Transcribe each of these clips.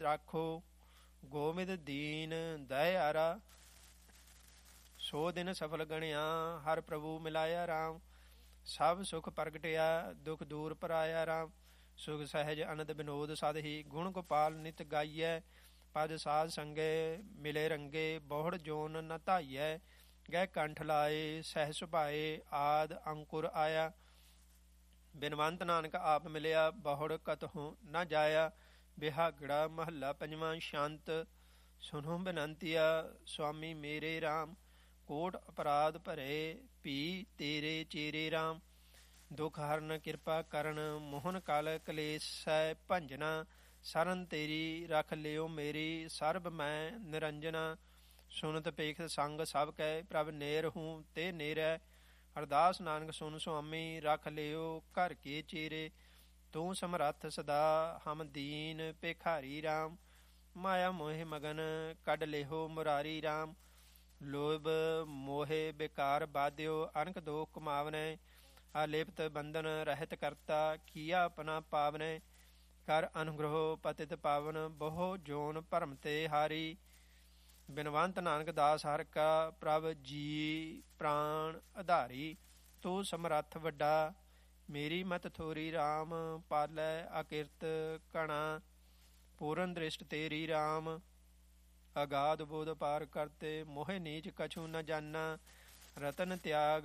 ਰਾਖੋ ਗੋਬਿੰਦ ਦੀਨ ਦਇਆਰਾ। ਸੋ ਦਿਨ ਸਫਲ ਗਣਿਆ ਹਰ ਪ੍ਰਭੂ ਮਿਲਾਇਆ ਰਾਮ। ਸਭ ਸੁਖ ਪ੍ਰਗਟਿਆ ਦੁਖ ਦੂਰ ਪਰਾਇਆ ਰਾਮ। ਸੁਖ ਸਹਿਜ ਅਨੰਦ ਬਿਨੋਦ ਸਦ ਹੀ ਗੁਣ ਗੋਪਾਲ ਨਿਤ ਗਾਈਐ। ਪਦ ਸਾਧ ਸੰਗੇ ਮਿਲੇ ਰੰਗੇ ਬਹੁੜ ਜੋਨ ਨ ਧਾਈਐ। ਗਹਿ ਕੰਠ ਲਾਏ ਸਹਿ ਸੁਭਾਏ ਆਦ ਅੰਕੁਰ ਆਇਆ। ਬਿਨਵੰਤ ਨਾਨਕ ਆਪ ਮਿਲਿਆ ਬਹੁੜ ਕਤਹੁ ਨ ਜਾਇਆ। ਬਿਹਾਗੜਾ ਮਹੱਲਾ ਪੰਜਵਾਂ। ਸ਼ੰਤ ਸੁਨਹੁ ਬੇਨੰਤੀਆ ਸੁਆਮੀ ਮੇਰੇ ਰਾਮ। ਕੋਟ ਅਪਰਾਧ ਭਰੇ ਭੀ ਤੇਰੇ ਚੇਰੇ ਰਾਮ। ਦੁਖ ਹਰਨ ਕਿਰਪਾ ਕਰਨ ਮੋਹਨ ਕਲ ਕਲੇਸੈ ਭੰਜਨਾ। ਸਰਨ ਤੇਰੀ ਰਖ ਲਿਓ ਮੇਰੀ ਸਰਬ ਮੈਂ ਨਿਰੰਜਨਾ। ਸੁਨਤ ਪੇਖ ਸੰਗ ਸਭ ਕੈ ਪ੍ਰਭ ਨੇਰ ਹੂੰ ਤੇ ਨੇਰੈ। ਅਰਦਾਸ ਨਾਨਕ ਸੁਨ ਸੁਆਮੀ ਰਖ ਲਿਓ ਘਰ ਕੇ ਚੇਰੇ। ਤੂੰ ਸਮਰੱਥ ਸਦਾ ਹਮ ਦੀਨ ਭੇਖਾਰੀ ਰਾਮ। ਮਾਇਆ ਮੋਹਿ ਮਗਨ ਕੱਢ ਲਿਹੋ ਮੁਰਾਰੀ ਰਾਮ। ਲੋਭ ਮੋਹਿ ਬੇਕਾਰ ਬਾਧਿਓ ਅਨਕ ਦੋਖ ਕਮਾਵਨੈ। ਆਲਿਪਤ ਬੰਧਨ ਰਹਿਤ ਕਰਤਾ ਕੀਆ ਆਪਣਾ ਪਾਵਨੈ। ਕਰ ਅਨੁਗ੍ਰਹ ਪਤਿਤ ਪਾਵਨ ਬਹੁ ਜੋਨ ਭਰਮ ਤੇ ਹਾਰੀ। ਬਿਨਵੰਤ ਨਾਨਕ ਦਾਸ ਹਰਿ ਕਾ ਪ੍ਰਭ ਜੀ ਪ੍ਰਾਣ ਆਧਾਰੀ। ਤੂੰ ਸਮਰੱਥ ਵੱਡਾ ਮੇਰੀ ਮਤ ਥੋਰੀ ਰਾਮ। ਪਾਲੈ ਅਕਿਰਤ ਕਣਾ ਪੂਰਨ ਦ੍ਰਿਸ਼ਟ ਤੇਰੀ ਰਾਮ। ਅਗਾਧ ਬੋਧ ਪਾਰ ਕਰਤੇ ਮੋਹਿ ਨੀਚ ਕਛੂ ਨ ਜਾਨਾ। ਰਤਨ ਤਿਆਗ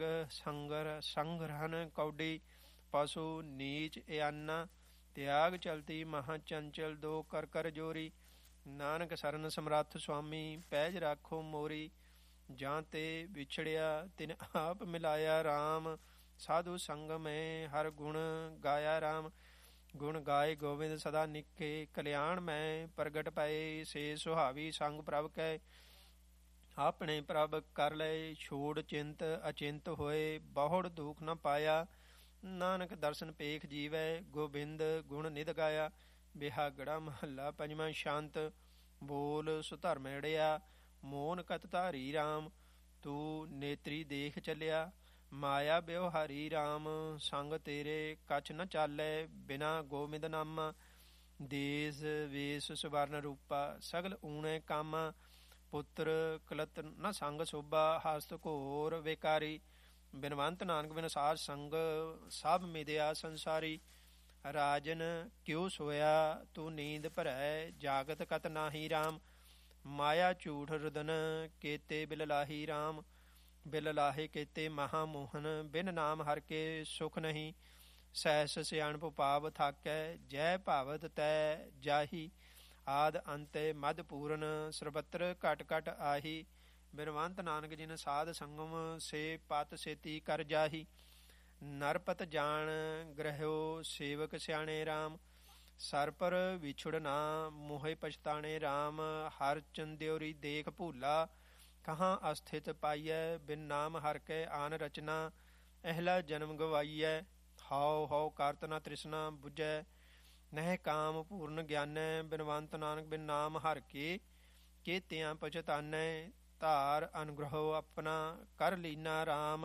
ਸੰਗਰਹਨ ਕੌਡੀ ਪਸ਼ੂ ਨੀਚ ਇਆਨਾ। ਤਿਆਗ ਚਲਤੀ ਮਹਾ ਚੰਚਲ ਦੋ ਕਰ ਕਰ ਜੋਰੀ। ਨਾਨਕ ਸਰਨ ਸਮਰੱਥ ਸੁਆਮੀ ਪੈਜ ਰਾਖੋ ਮੋਰੀ। ਜਾਂ ਤੇ ਵਿਛੜਿਆ ਤਿਨ ਆਪ ਮਿਲਾਇਆ ਰਾਮ। ਸਾਧੂ ਸੰਗ ਮੈਂ ਹਰ ਗੁਣ ਗਾਇਆ ਰਾਮ। ਗੁਣ ਗਾਏ ਗੋਬਿੰਦ ਸਦਾ ਨਿੱਕੇ ਕਲਿਆਣ ਮੈਂ ਪ੍ਰਗਟ ਪਏ। ਸੇ ਸੁਹਾਵੀ ਸੰਗ ਪ੍ਰਭ ਕੈ ਆਪਣੇ ਪ੍ਰਭ ਕਰ ਲਏ। ਛੋੜ ਚਿੰਤ ਅਚਿੰਤ ਹੋਏ ਬਹੁੜ ਦੁਖ ਨ ਪਾਇਆ। ਨਾਨਕ ਦਰਸ਼ਨ ਪੇਖ ਜੀਵੈ ਗੋਬਿੰਦ ਗੁਣ ਨਿਧ ਗਾਇਆ। ਬਿਹਾਗੜਾ ਮਹੱਲਾ ਪੰਜਵਾਂ। ਸ਼ੰਤ ਬੋਲ ਸੁਧਰਮ ਅੜਿਆ ਮੋਨ ਕਤ ਧਾਰੀ ਰਾਮ। ਤੂੰ ਨੇਤਰੀ ਦੇਖ ਚੱਲਿਆ ਮਾਇਆ ਬਿਵਹਾਰੀ ਰਾਮ। ਸੰਗ ਤੇਰੇ ਕਛ ਨ ਚਾਲੈ ਬਿਨਾ ਗੋਬਿੰਦ ਨਾਮਾ। ਦੇਸ ਵੇਸ ਸੁਵਰਨ ਰੂਪਾ ਸਗਲ ਊਣੇ ਕਾਮਾ। ਪੁੱਤਰ ਕਲਤ ਨ ਸੰਗ ਸੋਭਾ ਹਸਤ ਘੋਰ ਵੇਕਾਰੀ। ਬਿਨਵੰਤ ਨਾਨਕ ਬਿਨ ਸਾਧ ਸੰਗ ਸਭ ਮਿਦਿਆ ਸੰਸਾਰੀ। ਰਾਜਨ ਕਿਉ ਸੋਇਆ ਤੂੰ ਨੀਂਦ ਭਰੈ ਜਾਗਤ ਕਤ ਨਾਹੀ ਰਾਮ। ਮਾਇਆ ਝੂਠ ਰੁਦਨ ਕੇਤੇ ਬਿਲ ਲਾਹੀ ਰਾਮ। ਬਿਲ ਲਾਹੇ ਕੇਤੇ ਮਹਾ ਮੋਹਨ ਬਿਨ ਨਾਮ ਹਰਿ ਕੇ ਸੁਖ ਨਹੀਂ। ਸਹਿਸ ਸਿਆਣਪ ਪਾਵ ਥਾਕੈ ਜੈ ਭਾਵਤ ਤੈ ਜਾਹੀ। ਆਦ ਅੰਤੇ ਮਦ ਪੂਰਨ ਸਰਬੱਤਰ ਘਟ ਘਟ ਆਹੀ। ਬਿਨਵੰਤ ਨਾਨਕ ਜਿਨ ਸਾਧ ਸੰਗਮ ਸੇ ਪਤ ਸੇਤੀ ਕਰ ਜਾਹੀ। ਨਰਪਤ ਜਾਣ ਗ੍ਰਹਿਓ ਸੇਵਕ ਸਿਆਣੇ ਰਾਮ। ਸਰ ਪਰ ਵਿਛੁੜ ਨਾ ਮੋਹਿ ਪਛਤਾਣੇ ਰਾਮ। ਹਰ ਚੰਦਿਉਰੀ ਦੇਖ ਭੂਲਾ ਕਹਾਂ ਅਸਥਿਤ ਪਾਈਐ। ਬਿਨ ਨਾਮ ਹਰਿ ਕੈ ਆਨ ਰਚਨਾ ਅਹਿਲਾ ਜਨਮ ਗਵਾਈਐ। ਹਉ ਹਉ ਕਰਤ ਨ ਤ੍ਰਿਸ਼ਨਾ ਬੁਝੈ ਨਹਿ ਕਾਮ ਪੂਰਨ ਗਿਆਨੈ। ਬਿਨਵੰਤ ਨਾਨਕ ਬਿਨ ਨਾਮ ਹਰਿ ਕੇ ਕੇਤਿਆਂ ਪਛਤਾਨੈ। ਧਾਰ ਅਨੁਗ੍ਰਹੋ ਆਪਣਾ ਕਰ ਲੀਨਾ ਰਾਮ।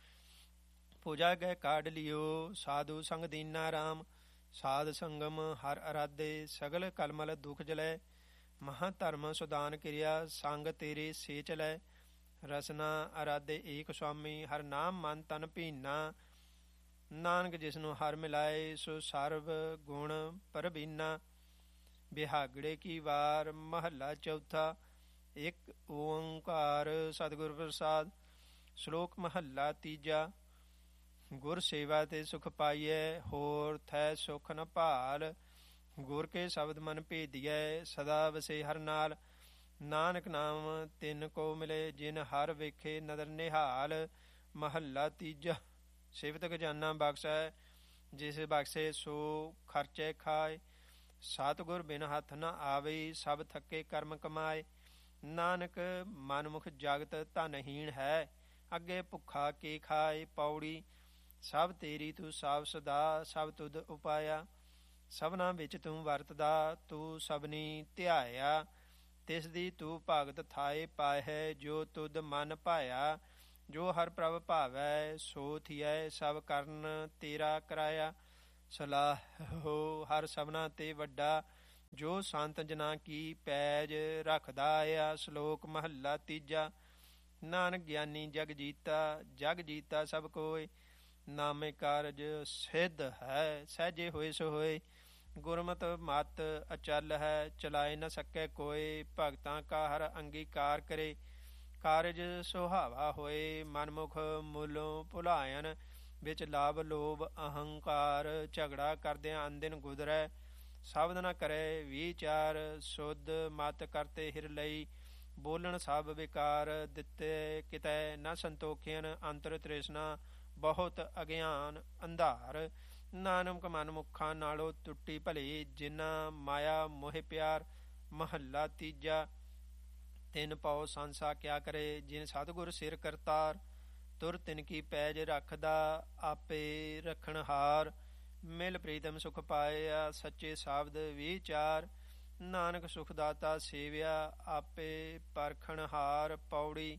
ਪੂਜਾ ਗਏ ਕਾਢ ਲਿਓ ਸਾਧੂ ਸੰਗ ਦੀਨਾ ਰਾਮ। ਸਾਧ ਸੰਗਮ ਹਰ ਅਰਾਧੇ ਸਗਲ ਕਲਮਲ ਦੁਖ ਜਲੈ। ਮਹਾ ਧਰਮ ਸੁਦਾਨ ਕਿਰਿਆ ਸੰਗ ਤੇਰੇ ਸੇ ਚਲੈ। ਰਸਨਾ ਅਰਾਧੇ ਏਕ ਸੁਆਮੀ ਹਰ ਨਾਮ ਮਨ ਤਨ ਭੀਨਾ। ਨਾਨਕ ਜਿਸਨੂੰ ਹਰ ਮਿਲਾਏ ਸੋ ਸਰਬ ਗੁਣ ਪਰਬੀਨਾ। ਬਿਹਾਗੜੇ ਕੀ ਵਾਰ ਮਹੱਲਾ ਚੌਥਾ। ਇੱਕ ਓੰਕਾਰ ਸਤਿਗੁਰ ਪ੍ਰਸਾਦ। ਸ਼ਲੋਕ ਮਹੱਲਾ ਤੀਜਾ। ਗੁਰ ਸੇਵਾ ਤੇ ਸੁਖ ਪਾਈਐ ਹੋਰ ਥੈ ਸੁਖ ਨ ਭਾਲ। ਗੁਰ ਕੇ ਸ਼ਬਦ ਮਨ ਭੇਦੀਐ ਸਦਾ ਵਸੇ ਹਰ ਨਾਲ। ਨਾਨਕ ਨਾਮ ਤਿਨ ਕੋ ਮਿਲੇ ਜਿਨ ਹਰ ਵੇਖੇ ਨਦਰ ਨਿਹਾਲ। ਮਹੱਲਾ ਤੀਜਾ। ਸਿਫਤ ਖਜ਼ਾਨਾ ਬਖਸ਼ੈ ਜਿਸ ਬਖਸ਼ੇ ਸੋ ਖਰਚੇ ਖਾਏ। ਸਤਿਗੁਰ ਬਿਨ ਹੱਥ ਨ ਆਵੇ ਸਭ ਥੱਕੇ ਕਰਮ ਕਮਾਏ। ਨਾਨਕ ਮਨਮੁਖ ਜਗਤ ਧਨਹੀਣ ਹੈ ਅੱਗੇ ਭੁੱਖਾ ਕੇ ਖਾਏ। ਪੌੜੀ ਸਭ ਤੇਰੀ ਤੂੰ ਸਭ ਸਦਾ ਸਭ ਤੁਧ ਉਪਾਇਆ। ਸਭਨਾ ਵਿੱਚ ਤੂੰ ਵਰਤਦਾ ਤੂੰ ਸਭਨੀ ਧਿਆਇਆ। ਤਿਸ ਦੀ ਤੂੰ ਭਗਤ ਥਾਏ ਪਾਹੈ ਜੋ ਤੁਧ ਮਨ ਭਾਇਆ। ਜੋ ਹਰ ਪ੍ਰਭ ਭਾਵੈ ਸੋ ਥੀਐ ਸਭ ਕਰਨ ਤੇਰਾ ਕਰਾਇਆ। ਸਲਾਹੋ ਹਰ ਸਭਨਾ ਤੇ ਵੱਡਾ ਜੋ ਸੰਤ ਜਨਾਂ ਕੀ ਪੈਜ ਰੱਖਦਾ ਆ। ਸ਼ਲੋਕ ਮਹੱਲਾ ਤੀਜਾ। ਨਾਨਕ ਗਿਆਨੀ ਜਗ ਜੀਤਾ ਸਭ ਕੋਇ। ਨਾਮੇ ਕਾਰਜ ਸਿੱਧ ਹੈ ਸਹਿਜੇ ਹੋਏ ਸੋ ਹੋਏ। ਗੁਰਮਤਿ ਮਤ ਅਚਲ ਹੈ ਚਲਾਏ ਨ ਸਕੈ ਕੋਇ। ਭਗਤਾਂ ਕਾ ਹਰ ਅੰਗੀਕਾਰ ਕਰੇ ਕਾਰਜ ਸੁਹਾਵਾ ਹੋਏ। ਮਨਮੁਖ ਮੂਲੋਂ ਭੁਲਾਇਨ ਵਿੱਚ ਲਾਭ ਲੋਭ ਅਹੰਕਾਰ। ਝਗੜਾ ਕਰਦਿਆਂ ਅੰਦਿਨ ਗੁਦਰੈ ਸ਼ਬਦ ਨ ਕਰੇ ਵਿਚਾਰ। ਸੁਧ ਮਤ ਕਰਤੇ ਹਿਰ ਲਈ ਬੋਲਣ ਸਭ ਵਿਕਾਰ। ਦਿੱਤੇ ਕਿਤੈ ਨ ਸੰਤੋਖਿਆਨ ਅੰਤਰ ਤ੍ਰਿਸ਼ਨਾ ਬਹੁਤ ਅਗਿਆਨ ਅੰਧਾਰ। ਨਾਨਕ ਮਨ ਮੁਖਾਂ ਨਾਲੋਂ ਟੁੱਟੀ ਭਲੀ ਜਿਨ੍ਹਾਂ ਮਾਇਆ ਮੋਹਿ ਪਿਆਰ। ਮਹੱਲਾ ਤੀਜਾ। ਤਿਨ ਪਉ ਸੰਸਾ ਕਿਆ ਕਰੇ ਜਿਨ ਸਤਿਗੁਰ ਸਿਰ ਕਰਤਾਰ। ਤੁਰ ਤਿਨ ਕੀ ਪੈਜ ਰੱਖਦਾ ਆਪੇ ਰੱਖਣਹਾਰ। ਮਿਲ ਪ੍ਰੀਤਮ ਸੁਖ ਪਾਇਆ ਸੱਚੇ ਸ਼ਬਦ ਵਿਚਾਰ। ਨਾਨਕ ਸੁਖ ਦਾਤਾ ਸੇਵਿਆ ਆਪੇ ਪਰਖਣਹਾਰ। ਪੌੜੀ।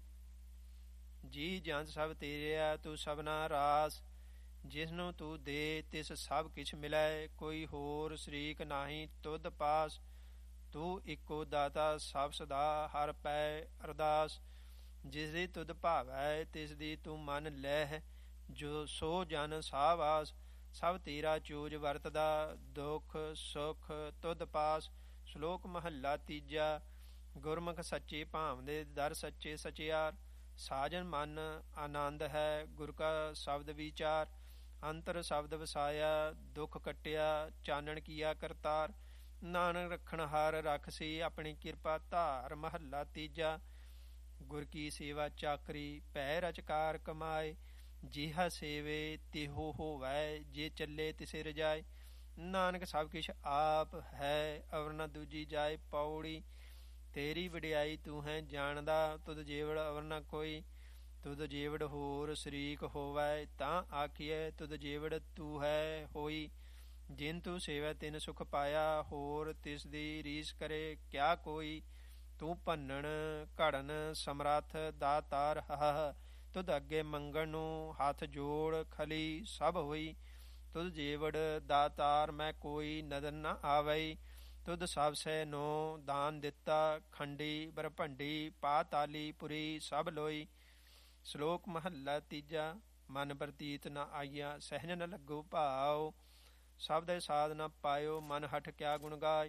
ਜੀ ਜੰਤ ਸਭ ਤੇਰਿਆ ਤੂੰ ਸਭਨਾ ਰਾਸ। ਜਿਸਨੂੰ ਤੂੰ ਦੇ ਤਿਸ ਸਭ ਕਿਛ ਮਿਲੈ। ਕੋਈ ਹੋਰ ਸ਼ਰੀਕ ਨਾਹੀਂ ਤੁਧ ਪਾਸ। ਤੂੰ ਇੱਕੋ ਦਾਤਾ ਸਭ ਸਦਾ ਹਰ ਪੈ ਅਰਦਾਸ। ਜਿਸ ਦੀ ਤੁਧ ਭਾਵੈ ਤਿਸ ਦੀ ਤੂੰ ਮੰਨ ਲੈਹ। ਜੋ ਸੋ ਜਨ ਸਾਵਾਸ ਸਭ ਤੇਰਾ ਚੂਜ ਵਰਤਦਾ। ਦੁੱਖ ਸੁਖ ਤੁਧ ਪਾਸ। ਸ਼ਲੋਕ ਮਹੱਲਾ ਤੀਜਾ। ਗੁਰਮੁਖ ਸੱਚੇ ਭਾਵਦੇ ਦਰ ਸੱਚੇ ਸਚਿਆਰ। ਸਾਜਨ ਮਨ ਆਨੰਦ ਹੈ ਗੁਰ ਕਾ ਸ਼ਬਦ ਵਿਚਾਰ। ਅੰਤਰ ਸ਼ਬਦ ਵਸਾਇਆ ਦੁੱਖ ਕੱਟਿਆ ਚਾਨਣ ਕੀਆ ਕਰਤਾਰ। ਨਾਨਕ ਰੱਖਣ ਹਾਰ ਰਖਸੀ ਆਪਣੀ ਕਿਰਪਾ ਧਾਰ। ਮਹੱਲਾ ਤੀਜਾ। ਗੁਰ ਕੀ ਸੇਵਾ ਚਾਕਰੀ ਭੈ ਰਚਕਾਰ ਕਮਾਏ। ਜਿਹਾ ਸੇਵੇ ਤਿਹੋ ਹੋਵੈ ਜੇ ਚੱਲੇ ਤਿਸੇ ਰਜਾਏ। ਨਾਨਕ ਸਭ ਕਿਛ ਆਪ ਹੈ ਅਵਰ ਨ ਦੂਜੀ ਜਾਏ। ਪੌੜੀ। ਤੇਰੀ ਵਡਿਆਈ ਤੂੰ ਹੈ ਜਾਣਦਾ ਤੁਧ ਜੇਵੜ ਅਵਰ ਨ ਕੋਈ। ਤੁਧ ਜੇਵੜ ਹੋਰ ਸ਼ਰੀਕ ਹੋਵੈ ਤਾਂ ਆਖੀਐ ਤੁਧ ਜੇਵੜ ਤੂੰ ਹੈ ਹੋਈ। ਜਿਨ ਤੂੰ ਸੇਵੈ ਤਿਨ ਸੁਖ ਪਾਇਆ ਹੋਰ ਤਿਸ ਦੀ ਰੀਸ ਕਰੇ ਕਿਆ ਕੋਈ। ਤੂੰ ਭੰਨਣ ਘੜਨ ਸਮਰੱਥ ਦਾਤਾਰ ਹਹ। ਤੁਧ ਅੱਗੇ ਮੰਗਣ ਨੂੰ ਹੱਥ ਜੋੜ ਖਲੀ ਸਭ ਹੋਈ। ਤੁਧ ਜੇਵੜ ਦਾਤਾਰ ਮੈਂ ਕੋਈ ਨਦਰ ਨ ਆਵਈ। ਤੁਧ ਸਭ ਸੈ ਨੋ ਦਾਨ ਦਿੱਤਾ ਖੰਡੀ ਬਰਭੰਡੀ ਪਾਤਾਲੀ ਪੁਰੀ ਸਭ ਲੋਈ। ਸ਼ਲੋਕ ਮਹੱਲਾ ਤੀਜਾ। ਮਨ ਪ੍ਰਤੀਤ ਨ ਆਈਆ ਸਹਿਜ ਨ ਲੱਗੋ ਭਾਉ। ਸਬਦੇ ਸਾਧ ਨ ਪਾਇਓ ਮਨ ਹਠ ਕਿਆ ਗੁਣ ਗਾਏ।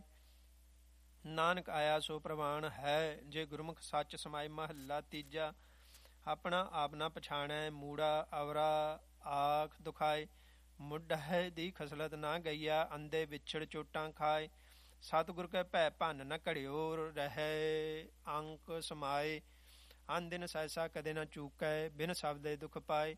ਨਾਨਕ ਆਇਆ ਸੋ ਪ੍ਰਵਾਨ ਹੈ ਜੇ ਗੁਰਮੁਖ ਸੱਚ ਸਮਾਏ। ਮਹੱਲਾ ਤੀਜਾ। ਆਪਣਾ ਆਪ ਨ ਪਛਾਣੈ ਮੂੜਾ ਅਵਰਾ ਆਖ ਦੁਖਾਏ। ਮੁੱਢੈ ਦੀ ਖਸਲਤ ਨਾ ਗਈਆ ਅੰਧੇ ਵਿਛੜ ਚੋਟਾਂ ਖਾਏ। ਸਤਿਗੁਰ ਕੈ ਭੈ ਭੰਨ ਨ ਘੜਿਓ ਰਹਿ ਅੰਕ ਸਮਾਏ। ਅਨ ਦਿਨ ਸਹਿਸਾ ਕਦੇ ਨ ਚੂਕੈ ਬਿਨ ਸ਼ਬਦੇ ਦੁਖ ਪਾਏ।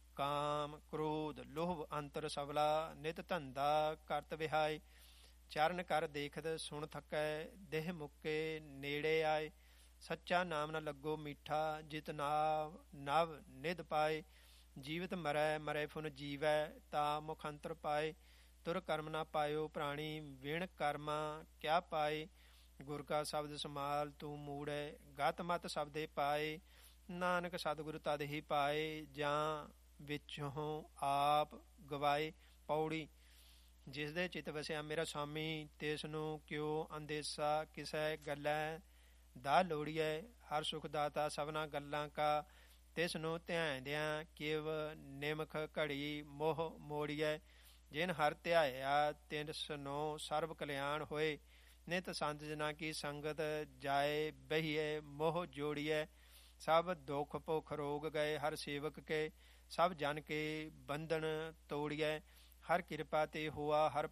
ਕਾਮ ਕ੍ਰੋਧ ਲੋਭ ਅੰਤਰ ਸਬਲਾ ਨਿਤ ਧੰਦਾ ਕਰਤ ਵਿਹਾਏ। ਚਰਨ ਕਰ ਦੇਖਤ ਸੁਣ ਥਕੈ ਦੇਹ ਮੁੱਕੇ ਨੇੜੇ ਆਏ। ਸੱਚਾ ਨਾਮ ਨ ਲੱਗੋ ਮਿੱਠਾ ਜਿਤ ਨਾਵ ਨਵ ਨਿਧ ਪਾਏ। ਜੀਵਤ ਮਰੈ ਮਰੈ ਫੁਨ ਜੀਵੈ ਤਾ ਮੁਖ ਅੰਤਰ ਪਾਏ। ਤੁਰ ਕਰਮ ਨਾ ਪਾਇਓ ਪ੍ਰਾਣੀ ਵਿਣ ਕਰਮਾ ਕਿਆ ਪਾਏ। ਗੁਰ ਕਾ ਸ਼ਬਦ ਸਮਾਲ ਤੂੰ ਮੂੜੈ ਗਤ ਮਤ ਸ਼ਬਦੇ ਪਾਏ। ਨਾਨਕ ਸਤਿਗੁਰ ਤਦ ਹੀ ਪਾਏ ਜਾਂ ਵਿੱਚੋਂ ਆਪ ਗਵਾਏ। ਪੌੜੀ। ਜਿਸ ਦੇ ਚਿਤ ਵਸਿਆ ਮੇਰਾ ਸੁਆਮੀ ਤਿਸ ਨੂੰ ਕਿਉ ਅੰਦੇਸਾ ਕਿਸੈ ਗੱਲੈ ਦਾ ਲੋੜੀਐ। ਹਰ ਸੁਖ ਦਾਤਾ ਸਭਨਾ ਗੱਲਾਂ ਕਾ ਤਿਸ ਨੂੰ ਧਿਆਇਂਦਿਆਂ ਕਿਵ ਨਿਮਖ ਘੜੀ ਮੋਹ ਮੋੜੀਐ। ਜਿਨ ਹਰ ਧਿਆਇਆ ਤਿਸ ਨੂੰ ਸਰਬ ਕਲਿਆਣ ਹੋਏ। ਨਿਤ ਸੰਤ ਜਨਾਂ ਕੀ ਸੰਗਤ ਜਾਏ ਬਹੀਏ ਮੋਹ ਜੋੜੀਐ। ਸਭ ਦੁੱਖ ਭੁੱਖ ਰੋਗ ਗਏ ਹਰ ਸੇਵਕ ਕੇ। ਸਭ ਜਨ ਕੇ ਬੰਧਨ ਤੋੜੀਐ। ਹਰ ਕਿਰਪਾ ਤੇ ਹੋਆ ਹਰ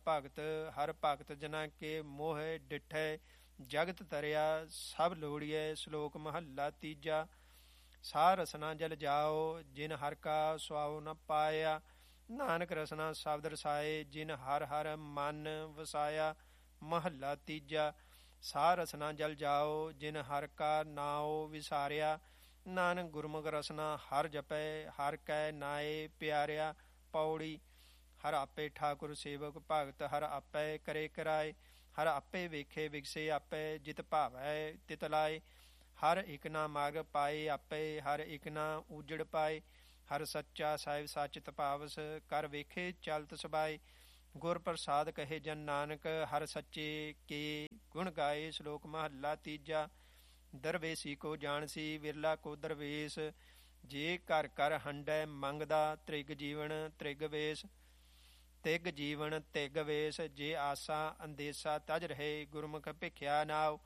ਭਗਤ ਜਨਾਂ ਕੇ ਮੋਹ ਡਿਠੈ। ਜਗਤ ਤਰਿਆ ਸਭ ਲੋੜੀਐ। ਸ਼ਲੋਕ ਮਹੱਲਾ ਤੀਜਾ। ਸਾਰ ਰਸਨਾ ਜਲ ਜਾਓ ਜਿਨ ਹਰ ਕਾ ਸੁਆਉ ਨ ਪਾਇਆ। ਨਾਨਕ ਰਸਨਾ ਸ਼ਬਦ ਰਸਾਏ ਜਿਨ ਹਰ ਹਰ ਮਨ ਵਸਾਇਆ। ਮਹੱਲਾ ਤੀਜਾ। ਸਾਰ ਰਸਨਾ ਜਲ ਜਾਓ ਜਿਨ ਹਰ ਕਾ ਨਾਉ ਵਿਸਾਰਿਆ। ਨਾਨਕ ਗੁਰਮੁਖ ਰਸਨਾ ਹਰ ਜਪੈ ਹਰ ਕੈ ਨਾਏ ਪਿਆਰਿਆ। ਪੌੜੀ। ਹਰ ਆਪੇ ਠਾਕੁਰ ਸੇਵਕ ਭਗਤ ਹਰ ਆਪੇ ਕਰੇ ਕਰਾਏ। ਹਰ ਆਪੇ ਵੇਖੇ ਵਿਗਸੇ ਆਪੇ ਜਿਤ ਭਾਵੈ ਤਿਤ ਲਾਏ। ਹਰ ਇਕ ਨਾ ਮਾਰਗ ਪਾਏ ਆਪੇ ਹਰ ਇਕ ਨਾ ਉਜੜ ਪਾਏ। ਹਰ ਸੱਚਾ ਸਾਹਿਬ ਸੱਚ ਤਪਾਵਸ ਕਰ ਵੇਖੇ ਚਲਤ ਸਬਾਏ। ਗੁਰ ਪ੍ਰਸਾਦ ਕਹੇ ਜਨ ਨਾਨਕ ਹਰ ਸੱਚੇ ਕੇ ਗੁਣ ਗਾਏ। ਸ਼ਲੋਕ ਮਹੱਲਾ ਤੀਜਾ। ਦਰਵੇਸੀ ਕੋ ਜਾਣਸੀ ਵਿਰਲਾ ਕੋ ਦਰਵੇਸ, ਜੇ ਘਰ ਘਰ ਹੰਡੈ ਮੰਗਦਾ ਤ੍ਰਿਗ ਜੀਵਨ ਤ੍ਰਿਗ ਵੇਸ। ਤਿਗ ਜੀਵਨ ਤਿਗ ਵੇਸ, ਜੇ ਆਸਾ ਅੰਦੇਸਾ ਤਜ ਰਹੇ। ਗੁਰਮੁਖ ਭਿਖਿਆ ਨਾਉ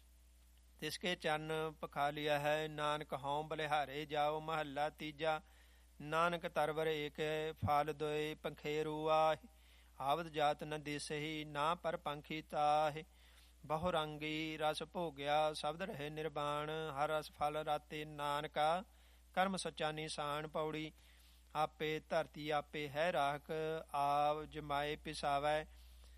ਤਿਸਕੇ ਚਰਨ ਪਖਾਲਿਆ ਹੈ। ਨਾਨਕ ਹਉ ਬਲਿਹਾਰੇ ਜਾਓ। ਮਹੱਲਾ ਤੀਜਾ। ਨਾਨਕ ਤਰਵਰ ਏਕ ਫਾਲ ਦੋਏ ਪੰਖੇਰੂ ਆਹਿ। ਆਵਦ ਜਾਤ ਨ ਦੇਸਹੀ ਨਾ ਪਰ ਪੰਖੀ ਤਾਹਿ। ਬਹੁ ਰੰਗੀ ਰਸ ਭੋਗਿਆ ਸ਼ਬਦ ਰਹੇ ਨਿਰਵਾਣ। ਹਰ ਰਸ ਫਲ ਰਾਤੇ ਨਾਨਕਾ ਕਰਮ ਸੱਚਾ ਨਿਸ਼ਾਨ। ਪੌੜੀ। ਆਪੇ ਧਰਤੀ ਆਪੇ ਹੈ ਰਾਖ, ਆਪ ਜਮਾਏ ਪਿਸਾਵੈ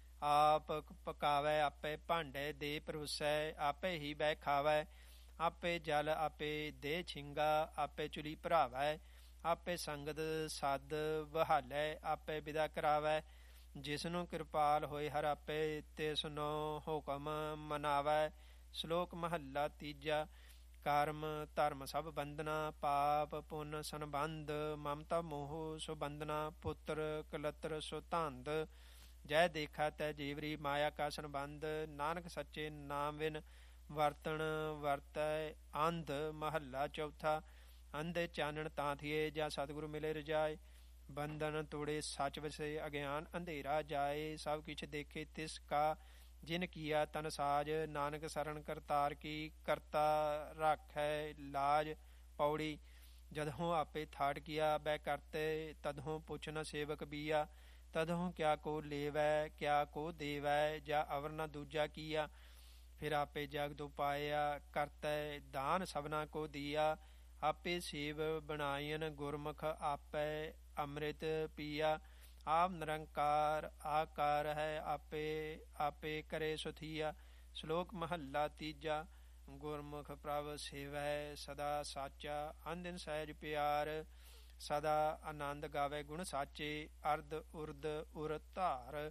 ਆਪ ਪਕਾਵੈ। ਆਪੇ ਭਾਂਡੇ ਦੇ ਪਰੋਸੈ, ਆਪੇ ਹੀ ਬਹਿ ਖਾਵੈ। ਆਪੇ ਜਲ ਆਪੇ ਦੇ ਛਿੰਗਾ, ਆਪੇ ਚੁਲੀ ਭਰਾਵੈ। ਆਪੇ ਸੰਗਤ ਸਦ ਬਹਾਲੈ, ਆਪੇ ਵਿਦਾ ਕਰਾਵੈ। ਜਿਸਨੂੰ ਕਿਰਪਾਲ ਹੋਏ ਹਰ ਆਪੇ, ਤਿਸਨੂੰ ਹੁਕਮ ਮਨਾਵੈ। ਸ਼ਲੋਕ ਮਹੱਲਾ ਤੀਜਾ। ਕਰਮ ਧਰਮ ਸਭ ਬੰਧਨਾ, ਪਾਪ ਪੁੰਨ ਸੰਬੰਧ। ਮਮਤਾ ਮੋਹ ਸੋ ਬੰਧਨਾ, ਪੁੱਤਰ ਕਲਤਰ ਸੋ ਧੰਦ। ਜੈ ਦੇਖਾ ਤੈ ਜੀਵਰੀ ਮਾਇਆ ਕਾ ਸੰਬੰਧ। ਨਾਨਕ ਸੱਚੇ ਨਾਮ ਬਿਨ ਵਰਤਣ ਵਰਤੈ ਅੰਧ। ਮਹੱਲਾ ਚੌਥਾ। ਅੰਧੇ ਚਾਨਣ ਤਾਂ ਥੀਏ, ਜਾਂ ਸਤਿਗੁਰੂ ਮਿਲੇ ਰਜਾਏ। ਬੰਧਨ ਤੋੜੇ ਸੱਚ ਵਸੇ, ਅਗਿਆਨ ਅੰਧੇਰਾ ਜਾਏ। ਸਭ ਕਿਛ ਦੇਖੇ ਤਿਸ ਕਾ ਜਿਨ ਕੀਆ ਤਨ ਸਾਜ। ਨਾਨਕ ਸਰਣ ਕਰਤਾਰ ਕੀ, ਕਰਤਾ ਰਾਖੈ ਲਾਜ। ਪੌੜੀ। ਜਦਹੁ ਆਪੇ ਥਾਟ ਕੀਆ ਬੈ ਕਰਤੇ, ਤਦਹੁ ਪੁੱਛ ਨ ਸੇਵਕ ਬੀਆ। ਤਦਹੁ ਕਿਆ ਕੋ ਲੇਵੈ ਕਿਆ ਕੋ ਦੇਵੈ, ਜਾਂ ਅਵਰ ਨ ਦੂਜਾ ਕੀਆ। ਫਿਰ ਆਪੇ ਜਗਤ ਉਪਾਇਆ, ਕਰਤੈ ਦਾਨ ਸਭਨਾ ਕੋ ਦੀਆ। ਆਪੇ ਸੇਵ ਬਣਾਇਨ ਗੁਰਮੁਖ, ਆਪੇ ਅੰਮ੍ਰਿਤ ਪੀਆ। ਆਪ ਨਿਰੰਕਾਰ ਆਕਾਰ ਹੈ, ਆਪੇ ਆਪੇ ਕਰੇ ਸੁਥੀਆ। ਸ਼ਲੋਕ ਮਹੱਲਾ ਤੀਜਾ। ਗੁਰਮੁਖ ਪ੍ਰਭ ਸੇਵੈ ਸਦਾ ਸਾਚਾ, ਅਨਦਿਨ ਸਹਿਜ ਪਿਆਰ। ਸਦਾ ਆਨੰਦ ਗਾਵੇ ਗੁਣ ਸਾਚੇ, ਅਰਧ ਉਰਧ ਉਰ ਧਾਰ।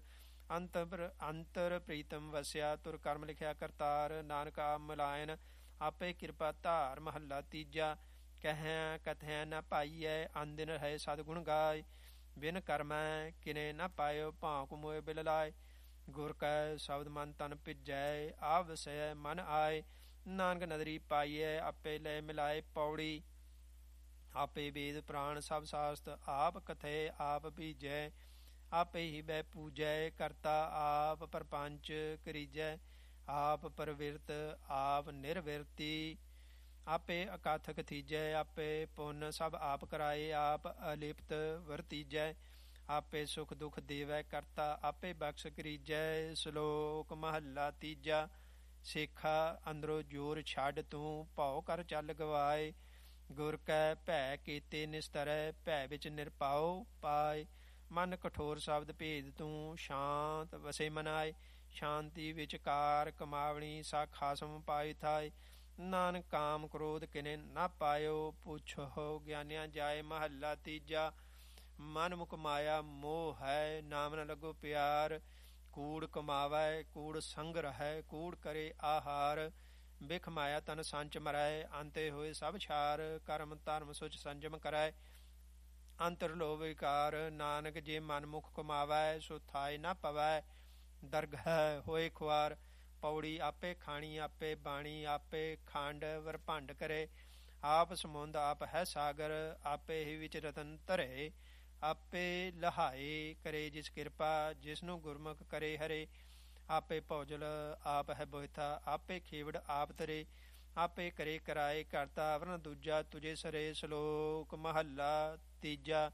ਅੰਤਰ ਪ੍ਰੀਤਮ ਵਸਿਆ, ਤੁਰ ਕਰਮ ਲਿਖਿਆ ਕਰਤਾਰ। ਨਾਨਕ ਆਪ ਮਿਲਾਇਨ, ਆਪੇ ਕਿਰਪਾ ਧਾਰ। ਮਹੱਲਾ ਤੀਜਾ। ਕਹਿ ਕਥੈ ਨ ਪਾਈਐ, ਅਨਦਿਨ ਰਹੇ ਸਤਿਗੁਣ ਗਾਏ। ਬਿਨ ਕਰਮੈ ਕਿਨੇ ਨ ਪਾਇਓ, ਭਾਂਕ ਮੋਏ ਬਿਲ ਲਾਏ। ਗੁਰ ਕੈ ਸ਼ਬਦ ਮਨ ਤਨ ਭਿਜੈ, ਆਪ ਵਸੈ ਮਨ ਆਏ। ਨਾਨਕ ਨਦਰੀ ਪਾਈਐ, ਆਪੇ ਲੈ ਮਿਲਾਏ। ਪੌੜੀ। ਆਪੇ ਵੇਦ ਪ੍ਰਾਣ ਸਭ ਸਾਸਤ, ਆਪ ਕਥੈ ਆਪ ਬੀਜੈ। ਆਪੇ ਹੀ ਬੈ ਪੂਜੈ, ਕਰਤਾ ਆਪ ਪਰਪੰਚ ਕਰੀਜੈ। ਆਪ ਪਰਵਿਰਤ ਆਪ ਨਿਰਵਿਰਤੀ, ਆਪੇ ਅਕਥ ਕਥੀਜੈ। ਆਪੇ ਪੁੰਨ ਸਭ ਆਪ ਕਰਾਏ, ਆਪ ਅਲਿਪਤ ਵਰਤੀਜੈ। ਆਪੇ ਸੁਖ ਦੁਖ ਦੇਵੈ ਕਰਤਾ, ਆਪੇ ਬਖਸ਼ ਕਰੀਜੈ। ਸ਼ਲੋਕ ਮਹੱਲਾ ਤੀਜਾ। ਸੇਖਾ ਅੰਦਰੋਂ ਜੋਰ ਛੱਡ ਤੂੰ, ਭਉ ਕਰ ਚੱਲ ਗਵਾਏ। ਗੁਰ ਕੈ ਭੈ ਕੀਤੇ ਨਿਸਤਰੈ, ਭੈ ਵਿੱਚ ਨਿਰਭਉ ਪਾਏ। ਮਨ ਕਠੋਰ ਸ਼ਬਦ ਭੇਦ ਤੂੰ, ਸ਼ਾਂਤ ਵਸੇ ਮਨਾਏ। ਸ਼ਾਂਤੀ ਵਿੱਚ ਕਾਰ ਕਮਾਵਣੀ, ਸਾ ਖਾਸਮ ਪਾਈ ਥਾਏ। ਨਾਨਕ ਕਾਮ ਕ੍ਰੋਧ ਕਿਨੇ ਨਾ ਪਾਇਓ, ਪੁੱਛੋ ਗਿਆਨਿਆ ਜਾਏ। ਮਹੱਲਾ ਤੀਜਾ। ਮਨ ਮੁਖ ਮਾਇਆ ਮੋਹ ਹੈ, ਨਾਮ ਨ ਲੱਗੋ ਪਿਆਰ। ਕੂੜ ਕਮਾਵੈ ਕੂੜ ਸੰਗ ਰਹੈ, ਕੂੜ ਕਰੇ ਆਹਾਰ। ਬਿਖ ਮਾਇਆ ਤਨ ਸੰਚ ਮਰੈ, ਅੰਤੇ ਹੋਏ ਸਭ ਛਾਰ। ਕਰਮ ਧਰਮ ਸੁਚ ਸੰਜਮ ਕਰੈ, ਅੰਤਰ ਲੋ ਵਿਕਾਰ। ਨਾਨਕ ਜੇ ਮਨ ਮੁਖ ਕਮਾਵੈ, ਸੋ ਥਾਇ ਨ ਪਵੈ, ਦਰਗਹਿ ਹੋਏ ਖੁਆਰ। ਪੌੜੀ। ਆਪੇ ਖਾਣੀ ਆਪੇ ਬਾਣੀ, ਆਪੇ ਖੰਡ ਵਰਭੰਡ ਕਰੇ। ਆਪ ਸਮੁੰਦ ਆਪ ਹੈ ਸਾਗਰ, ਆਪੇ ਹੀ ਵਿੱਚ ਰਤਨ ਧਰੇ। ਆਪੇ ਲਹਾਏ ਕਰੇ ਜਿਸ ਕਿਰਪਾ, ਜਿਸਨੂੰ ਗੁਰਮੁਖ ਕਰੇ ਹਰੇ। ਆਪੇ ਭੌਜਲ ਆਪ ਹੈ ਬੋਹਿਥਾ, ਆਪੇ ਖੇਵੜ ਆਪ ਤਰੇ। ਆਪੇ ਕਰੇ ਕਰਾਏ ਕਰਤਾ, ਵਰਨ ਦੂਜਾ ਤੁਝੇ ਸਰੇ। ਸ਼ਲੋਕ ਮਹੱਲਾ ਤੀਜਾ।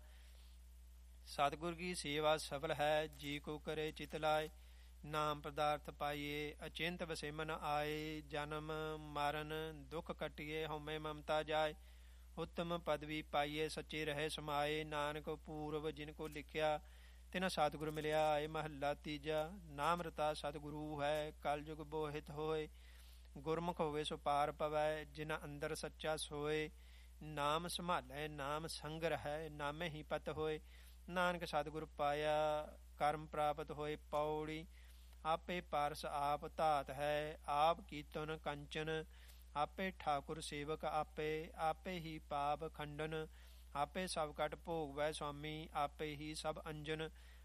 ਸਤਿਗੁਰ ਕੀ ਸੇਵਾ ਸਫਲ ਹੈ, ਜੀ ਕੋ ਕਰੇ ਚਿਤ ਲਾਏ। ਨਾਮ ਪਦਾਰਥ ਪਾਈਏ, ਅਚਿੰਤ ਵਸੇ ਮਨ ਆਏ। ਜਨਮ ਮਰਨ ਦੁਖ ਕਟਿਏ, ਹਉਮੈ ਮਮਤਾ ਜਾਏ। ਉੱਤਮ ਪਦਵੀ ਪਾਈਏ, ਸੱਚੇ ਰਹੇ ਸਮਾਏ। ਨਾਨਕ ਪੂਰਵ ਜਿਨ ਕੋ ਲਿਖਿਆ, ਤਿਨ ਸਤਿਗੁਰ ਮਿਲਿਆ ਆਏ। ਮਹੱਲਾ ਤੀਜਾ। ਨਾਮ ਰਤਾ ਸਤਿਗੁਰੂ ਹੈ, ਕਲ ਯੁਗ ਬੋਹਿਤ ਹੋਏ। ਗੁਰਮੁਖ ਹੋਵੇ ਸੋ ਪਾਰ ਪਵੈ, ਜਿਨ ਅੰਦਰ ਸੱਚਾ ਸੋਏ। ਨਾਮ ਸੰਭਾਲੈ ਨਾਮ ਸੰਗ ਰਹੈ, ਨਾਮੇ ਹੀ ਪਤ ਹੋਏ। ਨਾਨਕ ਸਤਿਗੁਰ ਪਾਇਆ, ਕਰਮ ਪ੍ਰਾਪਤ ਹੋਏ। ਪੌੜੀ। ਆਪੇ ਪਾਰਸ ਆਪ ਧਾਤ ਹੈ, ਆਪ ਕੀਰਤਨ ਕੰਚਨ। ਆਪੇ ਠਾਕੁਰ ਸੇਵਕ ਆਪੇ, ਆਪੇ ਹੀ ਪਾਪ ਖੰਡਨ। ਆਪੇ ਸਭ ਕਟ ਭੋਗਵੈ ਸੁਆਮੀ, ਆਪੇ ਹੀ ਸਭ ਅੰਜਨ।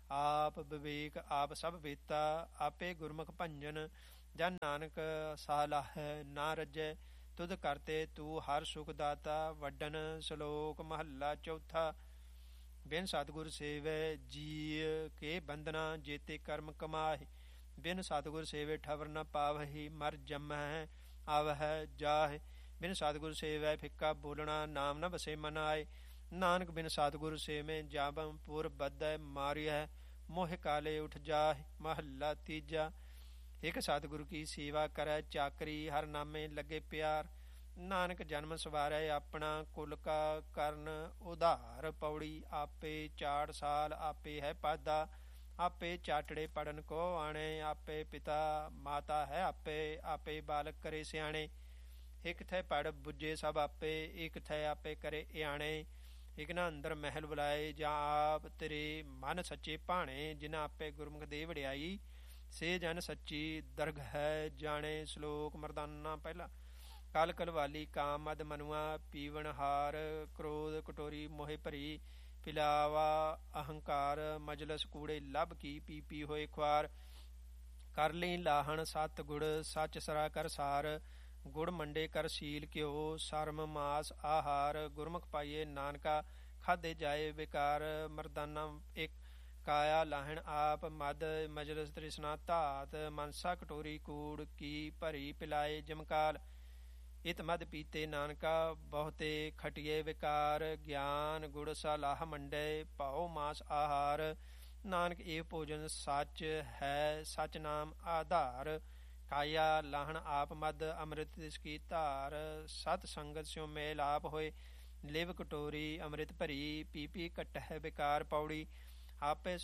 ਆਪ ਵਿਵੇਕ ਆਪ ਸਭ ਵੇਤਾ, ਆਪੇ ਗੁਰਮੁਖ ਭੰਜਨ ਜਨ ਨਾਨਕ ਸਾਲਾਹੈ ਨਾ ਰੱਜੈ। ਤੁਧ ਕਰਤੇ ਤੂੰ ਹਰ ਸੁਖ ਦਾਤਾ, ਵੱਡਨ ਸ਼ਲੋਕ ਮਹੱਲਾ ਚੌਥਾ। ਬਿਨ ਸਤਿਗੁਰ ਸੇਵੈ ਜੀ ਕੇ ਬੰਦਨਾ, ਜੇਤੇ ਕਰਮ ਕਮਾਹਿ। ਬਿਨ ਸਤਿਗੁਰ ਸੇਵੇ ਠਵਰ ਨ ਪਾਵਹਿ, ਮਰ ਜਮਹਿ ਆਵਹਿ ਜਾਹਿ। ਬਿਨ ਸਤਿਗੁਰ ਸੇਵੈ ਫਿੱਕਾ ਬੋਲਣਾ, ਨਾਮ ਨ ਵਸੇ ਮਨ ਆਏ। ਨਾਨਕ ਬਿਨ ਸਤਿਗੁਰ ਸੇਵੇਂ ਜਾਵੰ ਪੁਰ ਬੱਧੈ, ਮਾਰਿਐ ਮੋਹਿ ਕਾਲੇ ਉਠ ਜਾਹਿ। ਮਹੱਲਾ ਤੀਜਾ। ਇਕ ਸਤਿਗੁਰੂ ਕੀ ਸੇਵਾ ਕਰੈ ਚਾਕਰੀ, ਹਰ ਨਾਮੇ ਲੱਗੇ ਪਿਆਰ। ਨਾਨਕ ਜਨਮ ਸਵਾਰੈ ਆਪਣਾ, ਕੁਲ ਕਾ ਕਰਨ ਉਧਾਰ। ਪੌੜੀ ਆਪੇ ਚਾੜ ਸਾਲ ਆਪੇ ਹੈ ਪਾਦਾ, ਆਪੇ ਚਾਟੜੇ ਪੜਨ ਕੋ ਆਣੇ। ਆਪੇ ਪਿਤਾ ਮਾਤਾ ਹੈ ਆਪੇ, ਆਪੇ ਬਾਲਕ ਕਰੇ ਸਿਆਣੇ। ਇਕ ਥੈ ਪੜ ਬੁੱਝੇ ਸਭ ਆਪੇ, ਇਕ ਥੈ ਆਪੇ ਕਰੇ ਇਆਣੇ। ਇਕਨਾ ਅੰਦਰ ਮਹਿਲ ਬੁਲਾਏ, ਜਾਂ ਆਪ ਤੇਰੇ ਮਨ ਸੱਚੇ ਭਾਣੇ। ਜਿਨਾ ਆਪੇ ਗੁਰਮੁਖ ਦੇ ਵਡਿਆਈ, ਸੇ ਜਨ ਸੱਚੀ ਦਰਗ ਹੈ ਜਾਣੇ। ਸ਼ਲੋਕ ਮਰਦਾਨਾ ਪਹਿਲਾ। ਕਲ ਕਲਵਾਲੀ ਕਾਮ ਮਦ ਮਨੁਆ, ਪੀਵਨ ਹਾਰ ਕ੍ਰੋਧ ਕਟੋਰੀ ਮੋਹਿ ਭਰੀ। ਪਿਲਾਵਾ ਅਹੰਕਾਰ ਮਜਲਸ ਕੂੜੇ, ਲੱਭ ਕੀ ਪੀ ਪੀ ਹੋਏ ਖੁਆਰ। ਕਰ ਲਈ ਲਾਹਣ ਸਤ ਗੁੜ, ਸੱਚ ਸਰਾ ਕਰ ਸਾਰ। ਗੁੜ ਮੰਡੇ ਕਰ ਸੀਲ ਘਿਓ, ਸਰਮ ਮਾਸ ਆਹਾਰ। ਗੁਰਮੁਖ ਪਾਈਏ ਨਾਨਕਾ, ਖਾਧੇ ਜਾਏ ਵਿਕਾਰ। ਮਰਦਾਨਾ ਇੱਕ। ਕਾਇਆ ਲਾਹਣ ਆਪ ਮਦ, ਮਜਲਸ ਤ੍ਰਿਸ਼ਨਾ ਧਾਤ। ਮਨਸਾ ਕਟੋਰੀ ਕੂੜ ਕੀ ਭਰੀ, ਪਿਲਾਏ ਜਮਕਾਲ। ਇਤ ਮਦ ਪੀਤੇ ਨਾਨਕਾ, ਬਹੁਤੇ ਖਟੀਏ ਵਿਕਾਰ। ਗਿਆਨ ਗੁੜ ਸਲਾਹ ਮੰਡੇ, ਭਾਉ ਮਾਸ ਆਹਾਰ। ਨਾਨਕ ਇਹ ਭੋਜਨ ਸੱਚ ਹੈ, ਸਚ ਨਾਮ ਆਧਾਰ। ਕਾਇਆ ਲਾਹਣ ਆਪ ਮਦ, ਅੰਮ੍ਰਿਤ ਤਿਸ ਕੀ ਧਾਰ। ਸਤ ਸੰਗਤ ਸਿਉ ਮੇਲ ਆਪ ਹੋਏ, ਲਿਵ ਕਟੋਰੀ ਅੰਮ੍ਰਿਤ ਭਰੀ। ਪੀ ਪੀ ਕੱਟਹਿ ਵਿਕਾਰ। ਪੌੜੀ ਆਪੇ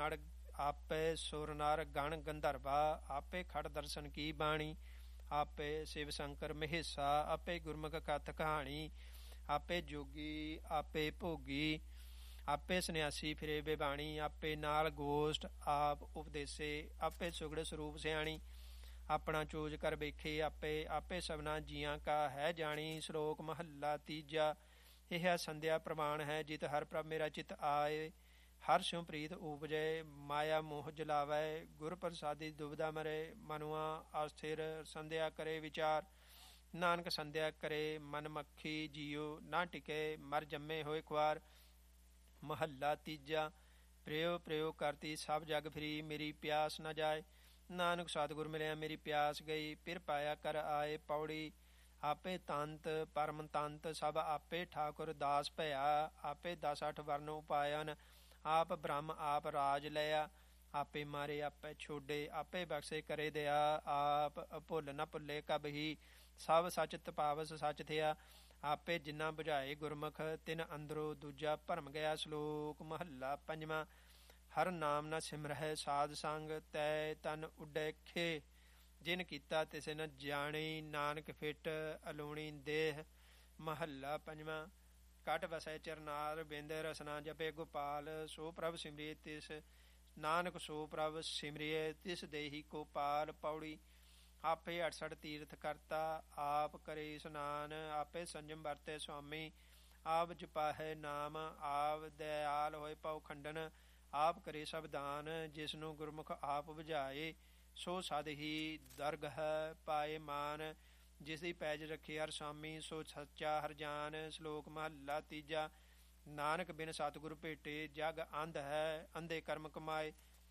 ਸੁਰ ਨਰ ਗਣ ਗੰਧਰਵਾ, ਆਪੇ ਖੜ ਦਰਸ਼ਨ ਕੀ ਬਾਣੀ। ਆਪੇ ਸ਼ਿਵ ਸ਼ੰਕਰ ਮਹੇਸ਼ਾ, ਆਪੇ ਗੁਰਮੁਖ ਕਥ ਕਹਾਣੀ। ਆਪੇ ਜੋਗੀ ਆਪੇ ਭੋਗੀ, ਆਪੇ ਸੰਨਿਆਸੀ ਫਿਰੇ ਬੇਬਾਣੀ। ਆਪੇ ਨਾਲ ਗੋਸ਼ਟ ਆਪ ਉਪਦੇਸੇ, ਆਪੇ ਸੁਗੜ ਸਰੂਪ ਸਿਆਣੀ। ਆਪਣਾ ਚੋਜ ਕਰ ਵੇਖੇ ਆਪੇ, ਆਪੇ ਸਭਨਾ ਜੀਆਂ ਕਾ ਹੈ ਜਾਣੀ। ਸ਼ਲੋਕ ਮਹੱਲਾ ਤੀਜਾ। ਇਹ ਸੰਧਿਆ ਪ੍ਰਵਾਨ ਹੈ, ਜਿਤ ਹਰ ਪ੍ਰਭ ਮੇਰਾ ਚਿਤ ਆਏ। ਹਰ ਸਿਉ ਪ੍ਰੀਤ ਉਪਜੈ, ਮਾਇਆ ਮੋਹ ਜਲਾਵੈ। ਗੁਰ ਪ੍ਰਸਾਦੀ ਦੁਬਿਧਾ ਮਰੇ, ਮਨੁਆ ਅਸਥਿਰ। ਸੰਧਿਆ ਕਰੇ ਵਿਚਾਰ, ਨਾਨਕ ਸੰਧਿਆ ਕਰੇ ਮਨ ਮੱਖੀ। ਜੀਉ ਨਾ ਟਿਕੇ, ਮਰ ਜੰਮੇ ਹੋਏ ਖੁਆਰ। ਮਹੱਲਾ ਤੀਜਾ। ਪ੍ਰਿਉ ਪ੍ਰਿਉ ਕਰਤੀ ਸਭ ਜਗ ਫਰੀ, ਮੇਰੀ ਪਿਆਸ ਨ ਜਾਏ। ਨਾਨਕ ਸਤਿਗੁਰ ਮਿਲਿਆ ਮੇਰੀ ਪਿਆਸ ਗਈ, ਫਿਰ ਪਾਇਆ ਕਰ ਆਏ। ਪੌੜੀ ਆਪੇ ਤੰਤ ਪਰਮ ਤੰਤ, ਸਭ ਆਪੇ ਠਾਕੁਰ ਦਾਸ ਭਇਆ। ਆਪੇ 10 8 ਵਰਨ ਉਪਾਇਨ, ਆਪ ਬ੍ਰਹਮ ਆਪ ਰਾਜ ਲਿਆ। ਆਪੇ ਮਾਰੇ ਆਪੇ ਛੋਡੇ, ਆਪੇ ਬਖਸ਼ੇ ਕਰੇ ਦਿਆ। ਆਪ ਭੁੱਲ ਨ ਭੁੱਲੇ ਕਬਹੀ, ਸਭ ਸਚ ਤਪਾਵਸ ਸਚ ਥਿਆ। ਆਪੇ ਜਿੰਨਾ ਬੁਝਾਏ ਗੁਰਮੁਖ, ਤਿਨ ਅੰਦਰੋਂ ਦੂਜਾ ਭਰਮ ਗਿਆ। ਸ਼ਲੋਕ ਮਹੱਲਾ ਪੰਜਵਾਂ। ਹਰ ਨਾਮ ਨ ਸਿਮਰਹਿ ਸਾਧ ਸੰਗ, ਤੈ ਤਨ ਉੱਡੈ ਖੇ। ਜਿਨ ਕੀਤਾ ਤਿਸੇ ਨ ਜਾਣੀ, ਨਾਨਕ ਫਿਟ ਅਲੋਣੀ ਦੇਹ। ਮਹੱਲਾ ਪੰਜਵਾਂ। ਕਟ ਵਸੈ ਚਰਨਾਰ ਬਿੰਦ, ਰਸਨਾ ਜਪੇ ਗੋਪਾਲ। ਸੋ ਪ੍ਰਭ ਸਿਮਰਿਏ ਤਿਸ, ਨਾਨਕ ਸੋ ਪ੍ਰਭ ਸਿਮਰਿਏ ਤਿਸ ਦੇਹੀ ਕੋ ਪਾਲ। ਪੌੜੀ ਆਪੇ 68 ਤੀਰਥ ਕਰਤਾ, ਆਪ ਕਰੇ ਇਸਨਾਨ। ਆਪੇ ਸੰਜਮ ਵਰਤੈ ਸੁਆਮੀ, ਆਪ ਜਪਾਹੈ ਨਾਮ। ਆਪ ਦਇਆਲ ਹੋਏ ਪਉ ਖੰਡਨ, ਆਪ ਕਰੇ ਸਭ ਦਾਨ। ਜਿਸਨੂੰ ਗੁਰਮੁਖ ਆਪ ਬੁਝਾਏ, ਸੋ ਸਦ ਹੀ ਦਰਗ ਹੈ ਪਾਏ ਮਾਨ। ਜਿਸ ਦੀ ਪੈਜ ਰੱਖੇ ਹਰ ਸਾਮੀ, ਸੋ ਸੱਚਾ ਹਰ ਜਾਨ। ਸ਼ਲੋਕ ਮਹੱਲਾ ਤੀਜਾ। ਨਾਨਕ ਬਿਨ ਸਤਿਗੁਰ ਭੇਟੇ, ਜਗ ਅੰਧ ਹੈ ਅੰਧੇ ਕਰਮ ਕਮਾਏ।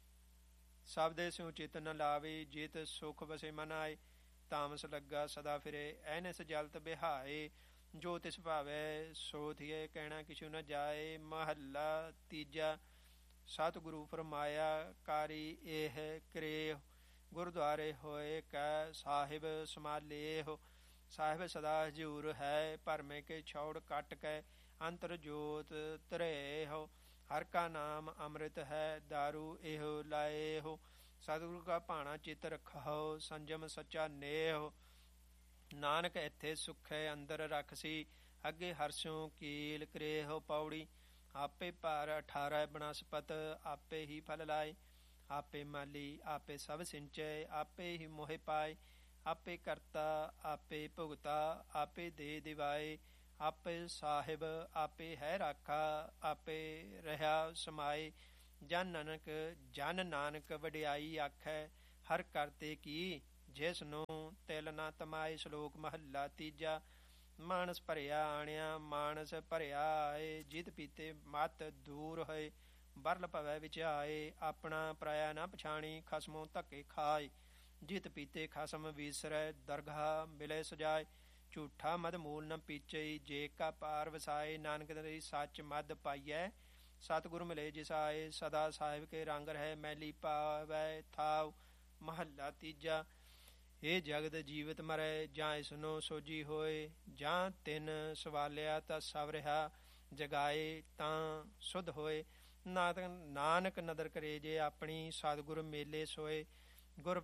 ਸਬਦੇ ਸਿਉ ਚਿਤ ਨ ਲਾਵੇ, ਜਿਤ ਸੁਖ ਵਸੇ ਮਨ ਆਏ। ਤਾਮਸ ਲੱਗਾ ਸਦਾ ਫਿਰੇ, ਐਨਸ ਜਲਤ ਬਿਹਾਏ। ਜੋ ਤਿਸ ਭਾਵੈ ਸੋ ਥੀਏ, ਕਹਿਣਾ ਕਿਛੁ ਨ ਜਾਏ। ਮਹੱਲਾ ਤੀਜਾ। ਸਤਿਗੁਰੂ ਫਰਮਾਇਆ ਕਾਰੀ ਇਹ ਕਰੇਹੁ, ਗੁਰਦੁਆਰੇ ਹੋਏ ਕੈ ਸਾਹਿਬ ਸਮਾਲੇਹੁ। ਸਾਹਿਬ ਸਦਾ ਹਜ਼ੂਰ ਹੈ, ਭਰਮੇ ਕੇ ਛੌੜ ਕੱਟ ਕੈ। ਅੰਤਰ ਜੋਤ ਧਰੇਹੁ, ਹਰ ਕਾ ਨਾਮ ਅੰਮ੍ਰਿਤ ਹੈ। ਦਾਰੂ ਇਹੋ ਲਾਏਹੁ, ਸਤਿਗੁਰੂ ਕਾ ਭਾਣਾ ਚਿਤ ਰਖਹੁ। ਸੰਜਮ ਸੱਚਾ ਨੇਹੁ, ਨਾਨਕ ਇੱਥੇ ਸੁਖੈ ਅੰਦਰ ਰਖਸੀ। ਅੱਗੇ ਹਰਸਿਉ ਕੀਲ ਕਰੇਹੁ। ਪੌੜੀ ਆਪੇ ਭਾਰ 18 ਬਨਸਪਤ, ਆਪੇ ਹੀ ਫਲ ਲਾਏ। ਆਪੇ ਮਾਲੀ ਆਪੇ ਸਭ ਸਿੰਚੈ, ਆਪੇ ਹੀ ਮੋਹਿ ਪਾਏ। ਆਪੇ ਕਰਤਾ ਆਪੇ ਭੁਗਤਾ, ਆਪੇ ਦੇ ਦਿਵਾਏ। ਆਪੇ ਸਾਹਿਬ ਆਪੇ ਹੈ ਰਾਖਾ, ਆਪੇ ਰਹਾ ਸਮਾਏ। ਜਨ ਨਾਨਕ ਵਡਿਆਈ ਆਖੈ ਹਰ ਕਰਤੇ ਕੀ, ਜਿਸ ਨੂੰ ਤਿਲ ਨਾ ਤਮਾਏ। ਸ਼ਲੋਕ ਮਹੱਲਾ ਤੀਜਾ। ਮਾਨਸ ਭਰਿਆ ਆਣਿਆ ਮਾਨਸ ਭਰਿਆ ਆਏ, ਜਿਤ ਪੀਤੇ ਮਤ ਦੂਰ ਹੋਏ ਬਰਲ ਭਵੈ ਵਿਚਾਏ। ਆਪਣਾ ਪਰਾਇਆ ਨਾ ਪਛਾਣੀ ਖਸਮੋਂ ਧੱਕੇ ਖਾਏ, ਜਿਤ ਪੀਤੇ ਖਸਮ ਵੀਸਰੈ ਦਰਗਾਹ ਮਿਲੇ ਸਜਾਏ। ਝੂਠਾ ਮਦ ਮੂਲ ਨ ਪੀਚਈ, ਜੇ ਕਾ ਪਾਰ ਵਸਾਏ। ਨਾਨਕ ਦੀ ਸੱਚ ਮਦ ਪਾਈਐ ਸਤਿਗੁਰ ਮਿਲੇ ਜਿਸ ਆਏ। ਸਦਾ ਸਾਹਿਬ ਕੇ ਰੰਗ ਰਹਿ ਮੈਲੀ ਪਾਵੈ ਥਾਉ। ਮਹੱਲਾ ਤੀਜਾ। ਇਹ ਜਗਤ ਜੀਵਤ ਮਰੈ, ਜਾਂ ਇਸਨੋ ਸੋਝੀ ਹੋਏ। ਜਾਂ ਤਿੰਨ ਸਵਾਲਿਆ ਤਾਂ ਸਵ ਰਿਹਾ, ਜਗਾਏ ਤਾਂ ਸੁਧ ਹੋਏ। ਨਾਨਕ ਨਦਰ ਕਰੇ ਜੇ ਆਪਣੀ, ਸਤਿਗੁਰ ਮੇਲੇ ਸੋਏ। ਗੁਰ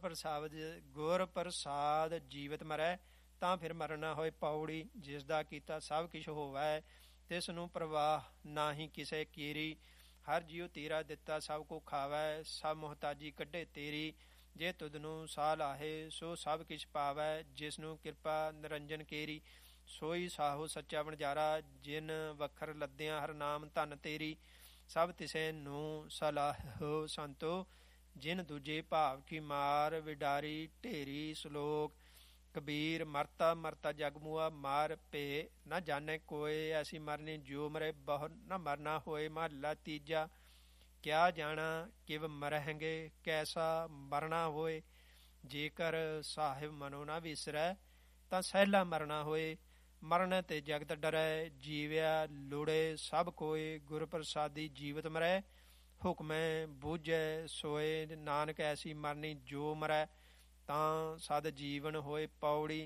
ਪ੍ਰਸਾਦ ਜੀਵਤ ਮਰੈ, ਤਾਂ ਫਿਰ ਮਰਨਾ ਹੋਏ ਪੌੜੀ। ਜਿਸ ਦਾ ਕੀਤਾ ਸਭ ਕਿਛ ਹੋਵੈ, ਤਿਸ ਨੂੰ ਪ੍ਰਵਾਹ ਨਾਹੀ ਕਿਸੇ ਕੀਰੀ। ਹਰ ਜੀਉ ਤੇਰਾ ਦਿੱਤਾ ਸਭ ਕੋ ਖਾਵੈ, ਸਭ ਮੁਹਤਾਜੀ ਕੱਢੇ ਤੇਰੀ। ਜੇ ਤੁਧ ਨੂੰ ਸਾਹ ਲਾਹੇ ਸੋ ਸਭ ਕਿਛ ਪਾਵੈ, ਜਿਸ ਨੂੰ ਕਿਰਪਾ ਨਿਰੰਜਨ ਕੇਰੀ। ਸੋਈ ਸਾਹੋ ਸੱਚਾ ਵਣਜਾਰਾ, ਜਿਨ ਵਖਰ ਲੱਦਿਆਂ ਹਰ ਨਾਮ ਧਨ ਤੇਰੀ। ਸਭ ਤਿਸੇ ਨੂੰ ਸਲਾਹੋ ਸੰਤੋ, ਜਿਨ ਦੂਜੇ ਭਾਵ ਕੀ ਮਾਰ ਵਿਡਾਰੀ ਢੇਰੀ। ਸ਼ਲੋਕ ਕਬੀਰ ਮਰਤਾ ਮਰਤਾ ਜਗ ਮੁਆ, ਮਾਰ ਭੇ ਨਾ ਜਾਣੈ ਕੋਇ। ਐਸੀ ਮਰਨੀ ਜਿਉ ਮਰੇ ਬਹੁ ਨ ਮਰਨਾ ਹੋਏ। ਮਹੱਲਾ ਤੀਜਾ। ਕਿਆ ਜਾਣਾ ਕਿਵ ਮਰਹਿੰਗੇ, ਕੈਸਾ ਮਰਨਾ ਹੋਏ। ਜੇਕਰ ਸਾਹਿਬ ਮਨੋ ਨਾ ਵਿਸਰੈ, ਤਾਂ ਸਹਿਲਾ ਮਰਨਾ ਹੋਏ। ਮਰਨ ਤੇ ਜਗਤ ਡਰੈ, ਜੀਵਿਆ ਲੋੜੇ ਸਭ ਕੋਏ। ਗੁਰ ਪ੍ਰਸਾਦੀ ਜੀਵਤ ਮਰੈ, ਹੁਕਮੈ ਬੂਝੈ ਸੋਏ। ਨਾਨਕ ਐਸੀ ਮਰਨੀ ਜੋ ਮਰੈ, ਤਾਂ ਸਦ ਜੀਵਨ ਹੋਏ ਪੌੜੀ।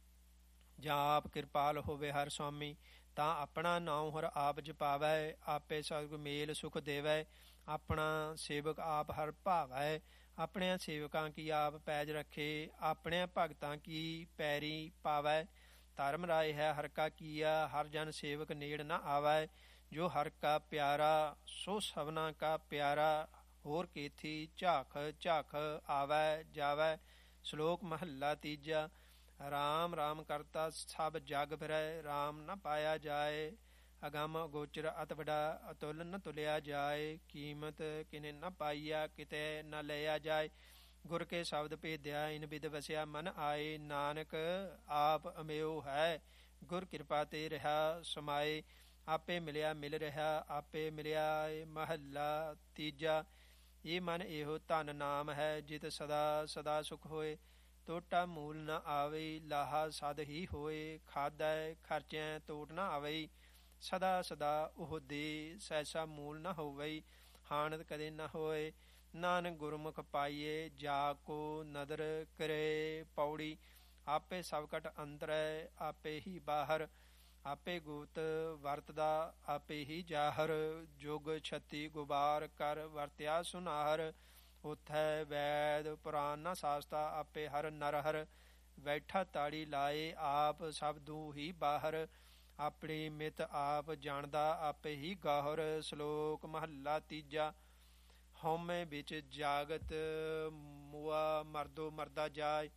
ਜਾਂ ਆਪ ਕਿਰਪਾਲ ਹੋਵੇ ਹਰ ਸੁਆਮੀ, ਤਾਂ ਆਪਣਾ ਨਾਉ ਹਰ ਆਪ ਜਪਾਵੈ। ਆਪੇ ਸਤਿਗੁਰ ਮੇਲ ਸੁਖ ਦੇਵੈ, ਆਪਣਾ ਸੇਵਕ ਆਪ ਹਰ ਭਾਵੈ। ਆਪਣਿਆਂ ਸੇਵਕਾਂ ਕੀ ਆਪ ਪੈਜ ਰੱਖੇ, ਆਪਣਿਆਂ ਭਗਤਾਂ ਕੀ ਪੈਰੀ ਪਾਵੈ। ਧਰਮ ਰਾਏ ਹੈ ਹਰ ਕਾ ਕੀਆ, ਹਰ ਜਨ ਸੇਵਕ ਨੇੜ ਨ ਆਵੈ। ਜੋ ਹਰ ਕਾ ਪਿਆਰਾ ਸੋ ਸਭਨਾ ਕਾ ਪਿਆਰਾ, ਹੋਰ ਕੇਥੀ ਝਾਖ ਝਾਖ ਆਵੈ ਜਾਵੈ। ਸ਼ਲੋਕ ਮਹੱਲਾ ਤੀਜਾ। ਰਾਮ ਰਾਮ ਕਰਤਾ ਸਭ ਜਗ ਫਿਰੈ, ਰਾਮ ਨ ਪਾਇਆ ਜਾਏ। ਅਗੰਮ ਅਗੋਚਰ ਅਤਿ ਵਡਾ, ਅਤੁਲ ਨ ਤੁਲਿਆ ਜਾਏ। ਕੀਮਤ ਕਿਨੇ ਨ ਪਾਈਆ, ਕਿਤੇ ਨ ਲਿਆ ਜਾਏ। ਗੁਰ ਕੇ ਸ਼ਬਦ ਭੇਦਿਆ, ਇਨ ਬਿਦ ਵਸਿਆ ਮਨ ਆਏ। ਨਾਨਕ ਆਪ ਅਮਿਓ ਹੈ, ਗੁਰ ਕਿਰਪਾ ਤੇ ਰਿਹਾ ਸਮਾਏ। ਆਪੇ ਮਿਲਿਆ ਮਿਲ ਰਿਹਾ, ਆਪੇ ਮਿਲਿਆ ਏ। ਮਹੱਲਾ ਤੀਜਾ। ਇਹ ਮਨ ਇਹੋ ਧਨ ਨਾਮ ਹੈ, ਜਿਤ ਸਦਾ ਸਦਾ ਸੁਖ ਹੋਏ। ਟੋਟਾ ਮੂਲ ਨ ਆਵਈ, ਲਾਹਾ ਸਦ ਹੀ ਹੋਏ। ਖਾਧੈ ਖਰਚੈ ਟੋਟ ਨ ਆਵਈ, ਸਦਾ ਸਦਾ ਉਹ ਦੇ। ਸੈਸਾ ਮੂਲ ਨ ਹੋਵਈ, ਹਾਨਤ ਕਦੇ ਨ ਹੋਏ। ਨਾਨਕ ਗੁਰਮੁਖ ਪਾਈਏ, ਜਾ ਕੋ ਨਦਰ ਕਰੇ ਪੌੜੀ। ਆਪੇ ਸਭ ਕਟ ਅੰਤਰੈ, ਆਪੇ ਹੀ ਬਾਹਰ। ਆਪੇ ਗੁਪਤ ਵਰਤਦਾ, ਆਪੇ ਹੀ ਜਾਹਰ। ਜੁਗ ਛਤੀ ਗੁਬਾਰ ਕਰ ਵਰਤਿਆ ਸੁਨਾਹਰ। ਉਥੈ ਵੈਦ ਪੁਰਾਨ ਨ ਸਾਸਤਾ, ਆਪੇ ਹਰ ਨਰਹਰ। ਬੈਠਾ ਤਾੜੀ ਲਾਏ, ਆਪ ਸਭ ਦੂ ਹੀ ਬਾਹਰ। ਆਪਣੀ ਮਿਤ ਆਪ ਜਾਣਦਾ, ਆਪੇ ਹੀ ਗਾਹਰ। ਸ਼ਲੋਕ ਮਹੱਲਾ ਤੀਜਾ। ਹਉਮੈ ਵਿੱਚ ਜਾਗਤ ਮੁਆ, ਮਰਦੋ ਮਰਦਾ ਜਾਏ।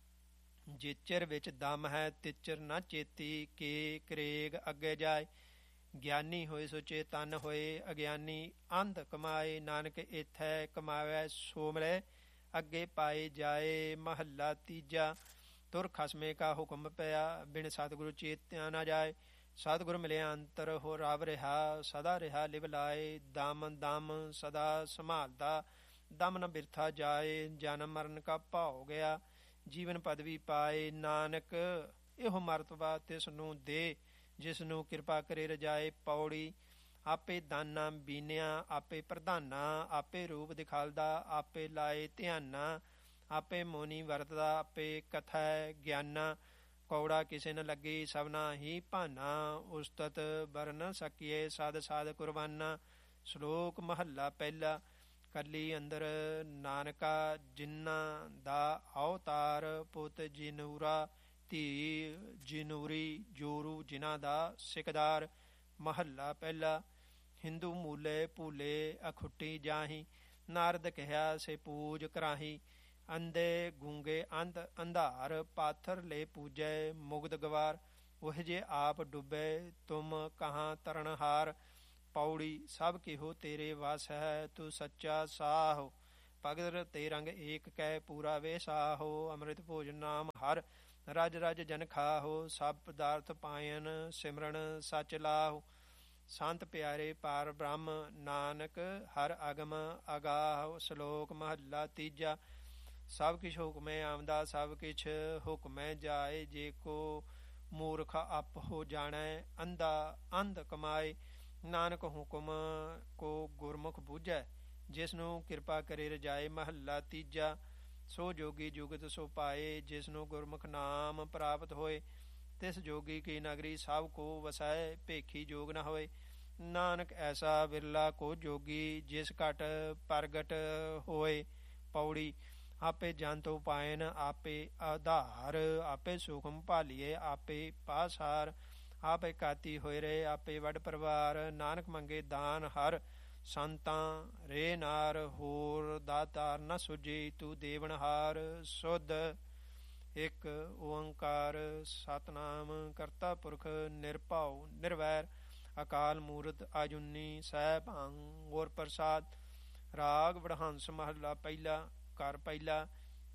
ਜਿਚਰ ਵਿੱਚ ਦਮ ਹੈ, ਤਿਚਰ ਨ ਚੇਤੀ। ਕੇ ਕਰੇਗ ਅੱਗੇ ਜਾਏ। ਗਿਆਨੀ ਹੋਏ ਸੋ ਚੇਤਨ ਹੋਏ, ਅਗਿਆਨੀ ਅੰਧ ਕਮਾਏ। ਨਾਨਕ ਏਥੈ ਕਮਾਵੈ ਸੋ ਮਿਲੈ, ਅੱਗੇ ਪਾਏ ਜਾਏ। ਮਹੱਲਾ ਤੀਜਾ। ਤੁਰ ਖਸਮੇ ਕਾ ਹੁਕਮ ਪਿਆ, ਬਿਨ ਸਤਿਗੁਰੂ ਚੇਤਿਆ ਨ ਜਾਏ। ਸਤਿਗੁਰ ਮਿਲਿਆ ਅੰਤਰ ਹੋ ਰਵ ਰਿਹਾ, ਸਦਾ ਰਿਹਾ ਲਿਵ ਲਾਏ। ਦਮ ਦਮ ਸਦਾ ਸੰਭਾਲਦਾ, ਦਮ ਨ ਬਿਰਥਾ ਜਾਏ। ਜਨਮ ਮਰਨ ਕਾ ਭਾਉ ਗਿਆ, ਜੀਵਨ ਪਦਵੀ ਪਾਏ। ਨਾਨਕ ਇਹੋ ਮਰਤਬਾ ਤਿਸ ਨੂੰ ਦੇ, ਜਿਸ ਨੂੰ ਕਿਰਪਾ ਕਰੇ ਰਜਾਏ ਪੌੜੀ। ਆਪੇ ਦਾਨਾ ਬੀਨਿਆ, ਆਪੇ ਪ੍ਰਧਾਨਾ। ਆਪੇ ਰੂਪ ਦਿਖਾਲਦਾ, ਆਪੇ ਲਾਏ ਧਿਆਨਾ। ਆਪੇ ਮੋਨੀ ਵਰਤਦਾ, ਆਪੇ ਕਥੈ ਗਿਆਨਾ। ਕੌੜਾ ਕਿਸੇ ਨ ਲੱਗੀ, ਸਭਨਾ ਹੀ ਭਾਨਾ। ਉਸਤਤ ਬਰ ਨ ਸਕੀਏ, ਸਦ ਸਾਧ ਕੁਰਬਾਨਾ। ਸ਼ਲੋਕ ਮਹੱਲਾ ਪਹਿਲਾ। ਕਲੀ ਅੰਦਰ ਨਾਨਕਾ, ਜਿਨ੍ਹਾਂ ਦਾ ਅਵਤਾਰ। ਪੁੱਤ ਜਿਨੂਰਾ, ਧੀ ਜਿਨੂਰੀ, ਜੋਰੂ ਜਿਨ੍ਹਾਂ ਦਾ ਸਿਕਦਾਰ। ਮਹੱਲਾ ਪਹਿਲਾ। ਹਿੰਦੂ ਮੂਲੇ ਭੂਲੇ, ਅਖੁੱਟੀ ਜਾਹੀ। ਨਾਰਦ ਕਿਹਾ ਸੇ ਪੂਜ ਕਰਾਹੀ। ਅੰਧੇ ਗੂੰਗੇ ਅੰਧ ਅੰਧਾਰ, ਪਾਥਰ ਲੈ ਪੂਜੈ ਮੁਗਦ ਗਵਾਰ। ਉਹ ਜੇ ਆਪ ਡੁੱਬੇ, ਤੁਮ ਕਹਾਂ ਤਰਨਹਾਰ। ਪੌੜੀ ਸਭ ਕਿਹੋ ਤੇਰੇ ਵਸ ਹੈ, ਤੂੰ ਸੱਚਾ ਸਾਹੁ ਭਗਤ ਤੇ ਰੰਗ ਏਕ ਕੈ ਪੂਰਾ ਵੇ ਸਾਹੋ। ਅੰਮ੍ਰਿਤ ਭੋਜਨ ਨਾਮ ਹਰ ਰਜ ਰਜ ਜਨ ਖਾਹੋ, ਸਭ ਪਦਾਰਥ ਪਾਇਨ ਸਿਮਰਨ ਸਚ ਲਾਹੋ। ਸੰਤ ਪਿਆਰੇ ਪਾਰ ਬ੍ਰਹਮ ਨਾਨਕ ਹਰ ਅਗਮ ਅਗਾਹ। ਸ਼ਲੋਕ ਮਹੱਲਾ ਤੀਜਾ। ਸਭ ਕਿਛ ਹੁਕਮੈ ਆਮਦਾ ਸਭ ਕਿਛ ਹੁਕਮੈ ਜਾਏ, ਜੇ ਕੋ ਮੂਰਖ ਅਪ ਹੋ ਜਾਣੈ ਅੰਧਾ ਅੰਧ ਕਮਾਏ। ਨਾਨਕ ਹੁਕਮ ਕੋ ਗੁਰਮੁਖ ਬੂਝੈ, ਜਿਸ ਨੂੰ ਕਿਰਪਾ ਕਰੇ ਰਜਾਏ। ਮਹੱਲਾ ਤੀਜਾ। ਸੋ ਜੋਗੀ ਜੁਗਤ ਸੋ ਪਾਏ, ਜਿਸ ਨੂੰ ਗੁਰਮੁਖ ਨਾਮ ਪ੍ਰਾਪਤ ਹੋਏ। ਤਿਸ ਜੋਗੀ ਕੀ ਨਗਰੀ ਸਭ ਕੋ ਵਸੈ, ਭੇਖੀ ਜੋਗ ਨ ਹੋਏ। ਨਾਨਕ ਐਸਾ ਬਿਰਲਾ ਕੋ ਜੋਗੀ, ਜਿਸ ਘਟ ਪ੍ਰਗਟ ਹੋਏ। ਪੌੜੀ ਆਪੇ ਜੰਤੁ ਪਾਇਨ ਆਪੇ ਆਧਾਰ, ਆਪੇ ਸੁਖਮ ਭਾਲੀਏ ਆਪੇ ਪਾਸਾਰ। ਆਪੇ ਕਾਤੀ ਹੋਏ ਰਹੇ ਆਪੇ ਵੱਡ ਪਰਿਵਾਰ, ਨਾਨਕ ਮੰਗੇ ਦਾਨ ਹਰ ਸੰਤਾਂ ਰੇ ਨਾਰ। ਹੋਰ ਦਾਤਾਰ ਨ ਸੁਝੀ ਤੂੰ ਦੇਵਨਹਾਰ। ਸੁਧ ਇੱਕ ਓੰਕਾਰ ਸਤਿਨਾਮ ਕਰਤਾ ਪੁਰਖ ਨਿਰਭਉ ਨਿਰਵੈਰ, ਅਕਾਲ ਮੂਰਤ ਅਜੂਨੀ ਸੈਭੰ ਗੁਰ ਪ੍ਰਸਾਦ। ਰਾਗ ਵਡਹੰਸ ਮਹੱਲਾ ਪਹਿਲਾ। ਘਰ ਪਹਿਲਾ।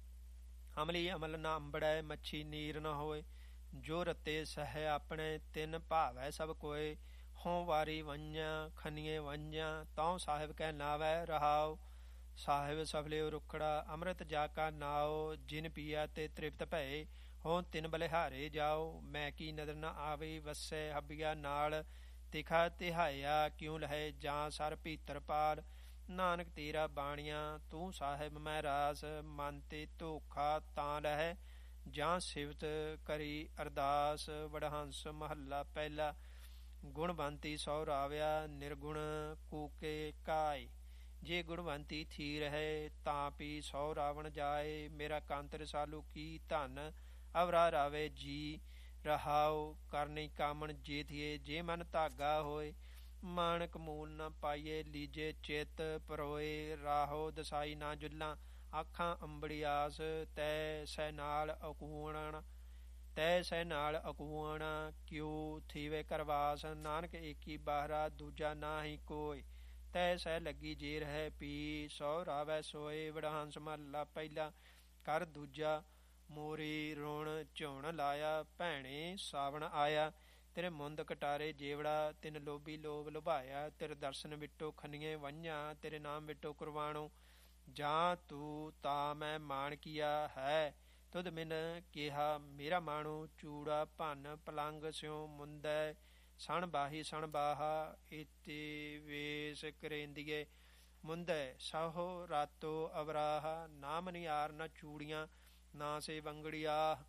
ਅਮਲੀ ਅਮਲ ਨ ਅੰਬੜੈ, ਮੱਛੀ ਨੀਰ ਨ ਹੋਏ। ਜੋ ਰਤੇ ਸਹਿ ਆਪਣੇ ਤਿੰਨ ਭਾਵੈ ਸਭ ਕੋਏ। ਹੋਂ ਵਾਰੀ ਵੰਝਾਂ ਖੰਨੀਏ ਵੰਝਾਂ, ਤਉ ਸਾਹਿਬ ਕਹਿ ਨਾਵੈ ਰਹਾਉ। ਸਾਹਿਬ ਸਫਲਿਓ ਰੁਖੜਾ ਅੰਮ੍ਰਿਤ ਜਾ ਕਾ ਨਾਉ, ਜਿਨ ਪੀਆ ਤੇ ਤ੍ਰਿਪਤ ਭਏ। ਹੋਂ ਤਿਨ ਬਲਿਹਾਰੇ ਜਾਓ, ਮੈਂ ਕੀ ਨਦਰ ਨ ਆਵੇ। ਵਸੈ ਹੱਬੀਆ ਨਾਲ ਤਿਖਾ ਤਿਹਾਇਆ, ਕਿਉ ਲਹੈ ਜਾਂ ਸਰ ਭੀਤਰ ਪਾਲ। ਨਾਨਕ ਤੇਰਾ ਬਾਣੀਆਂ ਤੂੰ ਸਾਹਿਬ ਮੈਂ ਰਾਸ, ਮਨ ਤੇ ਧੋਖਾ ਤਾਂ ਲਹੈ ਜਾਂ ਸਿਵਤ ਕਰੀ ਅਰਦਾਸ। ਵਡਹੰਸ ਮਹੱਲਾ ਪਹਿਲਾ। ਗੁਣਵੰਤੀ ਸੌ ਰਾਵਿਆ, ਨਿਰਗੁਣ ਕੂਕੇ ਕਾਏ। ਜੇ ਗੁਣਵੰਤੀ ਥੀ ਰਹੇ, ਤਾਂ ਪੀ ਸੌ ਰਾਵਣ ਜਾਏ। ਮੇਰਾ ਕੰਤ ਰਸਾਲੂ ਕੀ ਧਨ, ਅਵਰਾ ਰਾਵੇ ਜੀ ਰਹਾਉ। ਕਰਨੀ ਕਾਮਣ ਜੇ ਥੀਏ, ਜੇ ਮਨ ਧਾਗਾ ਹੋਏ। ਮਾਣਕ ਮੂਲ ਨ ਪਾਈਏ, ਲੀਜੇ ਚਿੱਤ ਪਰੋਏ। ਰਾਹੋ ਦਸਾਈ ਨਾ ਜੁੱਲਾਂ, ਆਖਾਂ ਅੰਬੜੀਆਸ। ਤੈ ਸੈ ਨਾਲ ਅਕੂਣਨ ਤੈ ਸੈ ਨਾਲ ਅਕੂਣ, ਕਿਉ ਥੀਵੇ ਕਰਵਾਸ। ਨਾਨਕ ਏਕੀ ਬਾਹਰਾ ਦੂਜਾ ਨਾਹੀ ਕੋਇ, ਤੈ ਸੈ ਲੱਗੀ ਜੇ ਰਹਿ ਪੀ ਸੌ ਰਾਵੈ ਸੋਏ। ਵਡਹੰਸ ਮਹੱਲਾ ਪਹਿਲਾ। ਕਰ ਦੂਜਾ। ਮੋਰੀ ਰੁਣ ਝੁਣ ਲਾਇਆ, ਭੈਣੇ ਸਾਵਣ ਆਇਆ। ਤੇਰੇ ਮੁੰਦ ਕਟਾਰੇ ਜੇਵੜਾ, ਤਿਨ ਲੋਭੀ ਲੋਭ ਲੁਭਾਇਆ। ਤੇਰੇ ਦਰਸ਼ਨ ਵਿਟੋ ਖੰਨੀਏ ਵੰਝਾਂ, ਤੇਰੇ ਨਾਮ ਵਿਟੋ ਕੁਰਬਾਣੋ। ਜਾਂ ਤੂੰ ਤਾਂ ਮੈਂ ਮਾਣ ਕੀਆ ਹੈ, ਤੁਧ ਮਿਨ ਕਿਹਾ ਮੇਰਾ ਮਾਣੋ। ਚੂੜਾ ਭੰਨ ਪਲੰਗ ਸਿਉ ਮੁੰਦੈ, ਸਣ ਬਾਹੀ ਸਣ ਬਾਹਾ। ਏਤੇ ਵੇਸ ਕਰੇਂਦੀਏ ਮੁੰਦੈ, ਸਾਹੋ ਰਾਤੋ ਅਵਰਾਹ। ਨਾ ਮਨਿਆਰ ਨਾ ਚੂੜੀਆਂ, ਨਾ ਸੇ ਵੰਗੜੀਆਹ।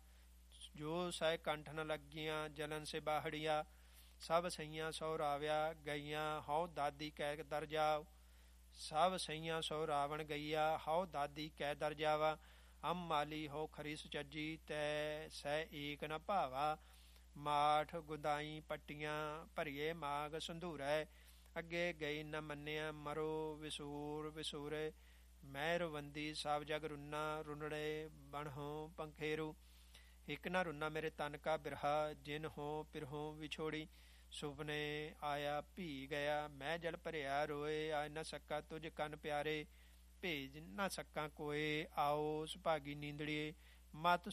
ਜੋ ਸਹਿ ਕੰਠ ਨ ਲੱਗੀਆਂ, ਜਲਨ ਸੇ ਬਾਹੜੀਆ। ਸਭ ਸਈਆਂ ਸੌ ਰਾਵਿਆ ਗਈਆਂ, ਹਉ ਦਾਦੀ ਕਹਿ ਦਰ ਜਾਓ। ਸਭ ਸਈਆਂ ਸੌ ਰਾਵਣ ਗਈਆ, ਹਉ ਦਾਦੀ ਕਹਿ ਦਰ ਜਾਵਾ। ਅਮ ਮਾਲੀ ਹੋ ਖਰੀ ਸੁਚੱਜੀ, ਤੈ ਸਹਿ ਏਕ ਨ ਭਾਵਾ। ਮਾਠ ਗੁਦਾਈ ਪੱਟੀਆਂ, ਭਰੀਏ ਮਾਗ ਸੰਧੂਰੈ। ਅੱਗੇ ਗਈ ਨ ਮੰਨਿਆ, ਮਰੋ ਵਿਸੂਰ ਵਿਸੂਰੇ। ਮੈਂ ਰੁਵੰਦੀ ਸਭ ਜਗ ਰੁੰਨਾ, ਰੁਨੜੇ ਬਣਹੁ ਪੰਖੇਰੂ। ਇੱਕ ਨ ਰੁੰਨਾ ਮੇਰੇ ਤਨ ਕਾ ਬਿਰਹਾ, ਜਿਨ ਹੋ ਪਿਰਹੋਂ ਵਿਛੋੜੀ। ਸੁਪਨੇ ਆਇਆ ਭੀ ਗਿਆ, ਮੈਂ ਜਲ ਭਰਿਆ ਰੋਏ। ਆ ਨ ਸਕਾ ਤੁਝ ਕੰਨ ਪਿਆਰੇ, ਭੇਜ ਨ ਸਕਾਂ ਕੋਏ। ਆਓ ਸੁਭਾਗੀ ਨੀਂਦੜੀਏ, ਮਤ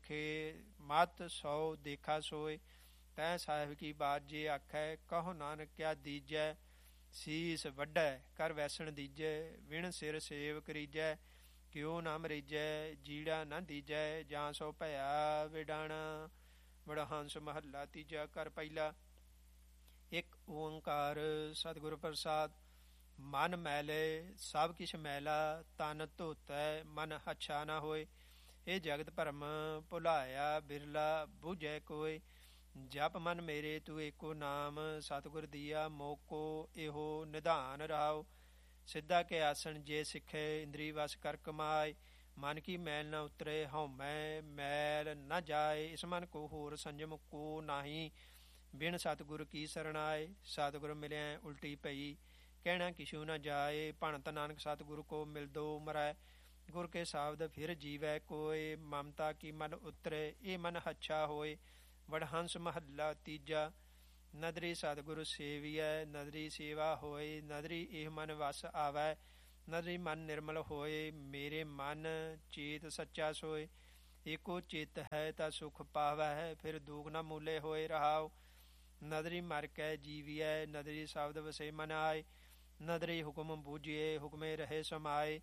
ਸੌ ਦੇਖਾ ਸੋਏ। ਤੈ ਸਾਹਿਬ ਕੀ ਬਾਤ ਜੇ ਆਖੈ, ਕਹੋ ਨਾਨਕ ਕਿਆ ਦੀਜੈ। ਸੀਸ ਵੱਢੈ ਕਰ ਵੈਸਣ ਦੀਜੈ, ਵਿਣ ਸਿਰ ਸੇਵ ਕਰੀਜੈ। ਕਿਉ ਨਾ ਮਰੀਜੈ ਜੀੜਾ ਨਾ ਦੀਜੈ, ਜਾਂ ਸੋ ਭਇਆ ਵਿਡਾਣਾ। ਵਡਹੰਸ ਮਹੱਲਾ ਤੀਜਾ। ਘਰ ਪਹਿਲਾ। ਇੱਕ ਓੰਕਾਰ ਸਤਿਗੁਰ ਪ੍ਰਸਾਦ। ਮਨ ਮੈਲੇ ਸਭ ਕਿਛ ਮੈਲਾ, ਤਨ ਧੋਤੈ ਮਨ ਹੱਛਾ ਨਾ ਹੋਏ। ਇਹ ਜਗਤ ਭਰਮ ਭੁਲਾਇਆ, ਬਿਰਲਾ ਬੁਝੈ ਕੋਇ। ਜਪ ਮਨ ਮੇਰੇ ਤੂੰ ਏਕੋ ਨਾਮ, ਸਤਿਗੁਰ ਦੀਆ ਮੋਕੋ ਇਹੋ ਨਿਧਾਨ ਰਾਉ। ਸਿੱਧਾ ਕੇ ਆਸਣ ਜੇ ਸਿੱਖੇ, ਇੰਦਰੀ ਵਸ ਕਰ ਕਮਾਏ। ਮਨ ਕੀ ਮੈਲ ਨ ਉਤਰੇ, ਹਉਮੈ ਮੈਲ ਨ ਜਾਏ। ਇਸ ਮਨ ਕੋ ਹੋਰ ਸੰਜਮ ਕੋ ਨਾਹੀ, ਬਿਨ ਸਤਿਗੁਰ ਕੀ ਸਰਣਾਏ। ਸਤਿਗੁਰ ਮਿਲਿਆ ਉਲਟੀ ਪਈ, ਕਹਿਣਾ ਕਿਛੂ ਨ ਜਾਏ। ਭਣਤ ਨਾਨਕ ਸਤਿਗੁਰ ਕੋ ਮਿਲਦੋ ਮਰੈ, ਗੁਰ ਕੇ ਸਾਬਦ ਫਿਰ ਜੀਵੈ ਕੋਏ। ਮਮਤਾ ਕੀ ਮਨ ਉਤਰੇ, ਇਹ ਮਨ ਹੱਛਾ ਹੋਏ। ਵਡਹੰਸ ਮਹੱਲਾ ਤੀਜਾ। ਨਦਰੀ ਸਤਿਗੁਰੂ ਸੇਵੀਐ, ਨਦਰੀ ਸੇਵਾ ਹੋਏ, ਨਦਰੀ ਇਹ ਮਨ ਵਸ ਆਵੈ, ਨਦਰੀ ਮਨ ਨਿਰਮਲ ਹੋਏ, ਮੇਰੇ ਮਨ ਚੇਤ ਸੱਚਾ ਸੋਏ, ਏਕੋ ਚਿਤ ਹੈ ਤਾਂ ਸੁਖ ਪਾਵੈ ਹੈ, ਫਿਰ ਦੁਖ ਨ ਮੂਲੇ ਹੋਏ ਰਹਾਉ। ਨਦਰੀ ਮਰ ਕੈ ਜੀਵੀਐ, ਨਦਰੀ ਸ਼ਬਦ ਵਸੇ ਮਨ ਆਏ, ਨਦਰੀ ਹੁਕਮ ਬੂਝੀਏ, ਹੁਕਮੇ ਰਹੇ ਸਮਾਏ,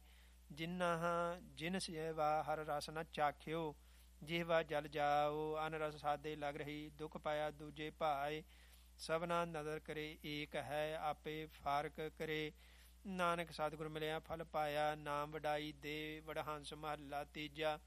ਜਿਨ ਸੇਵਾ ਹਰ ਰਸ ਨ ਚਾਖਿਓ, ਜਿਹਵਾ ਜਲ ਜਾਓ, ਅਨ ਰਸ ਸਾਦੇ ਲਗ ਰਹੀ, ਦੁਖ ਪਾਇਆ ਦੂਜੇ ਭਾਏ, ਸਭਨਾ ਨਦਰ ਕਰੇ ਏਕ ਹੈ, ਆਪੇ ਫਾਰਕ ਕਰੇ, ਨਾਨਕ ਸਤਿਗੁਰ ਮਿਲਿਆ ਫਲ ਪਾਇਆ, ਨਾਮ ਵਡਾਈ ਦੇ ਵਡਹੰਸ ਮਹੱਲਾ ਤੀਜਾ।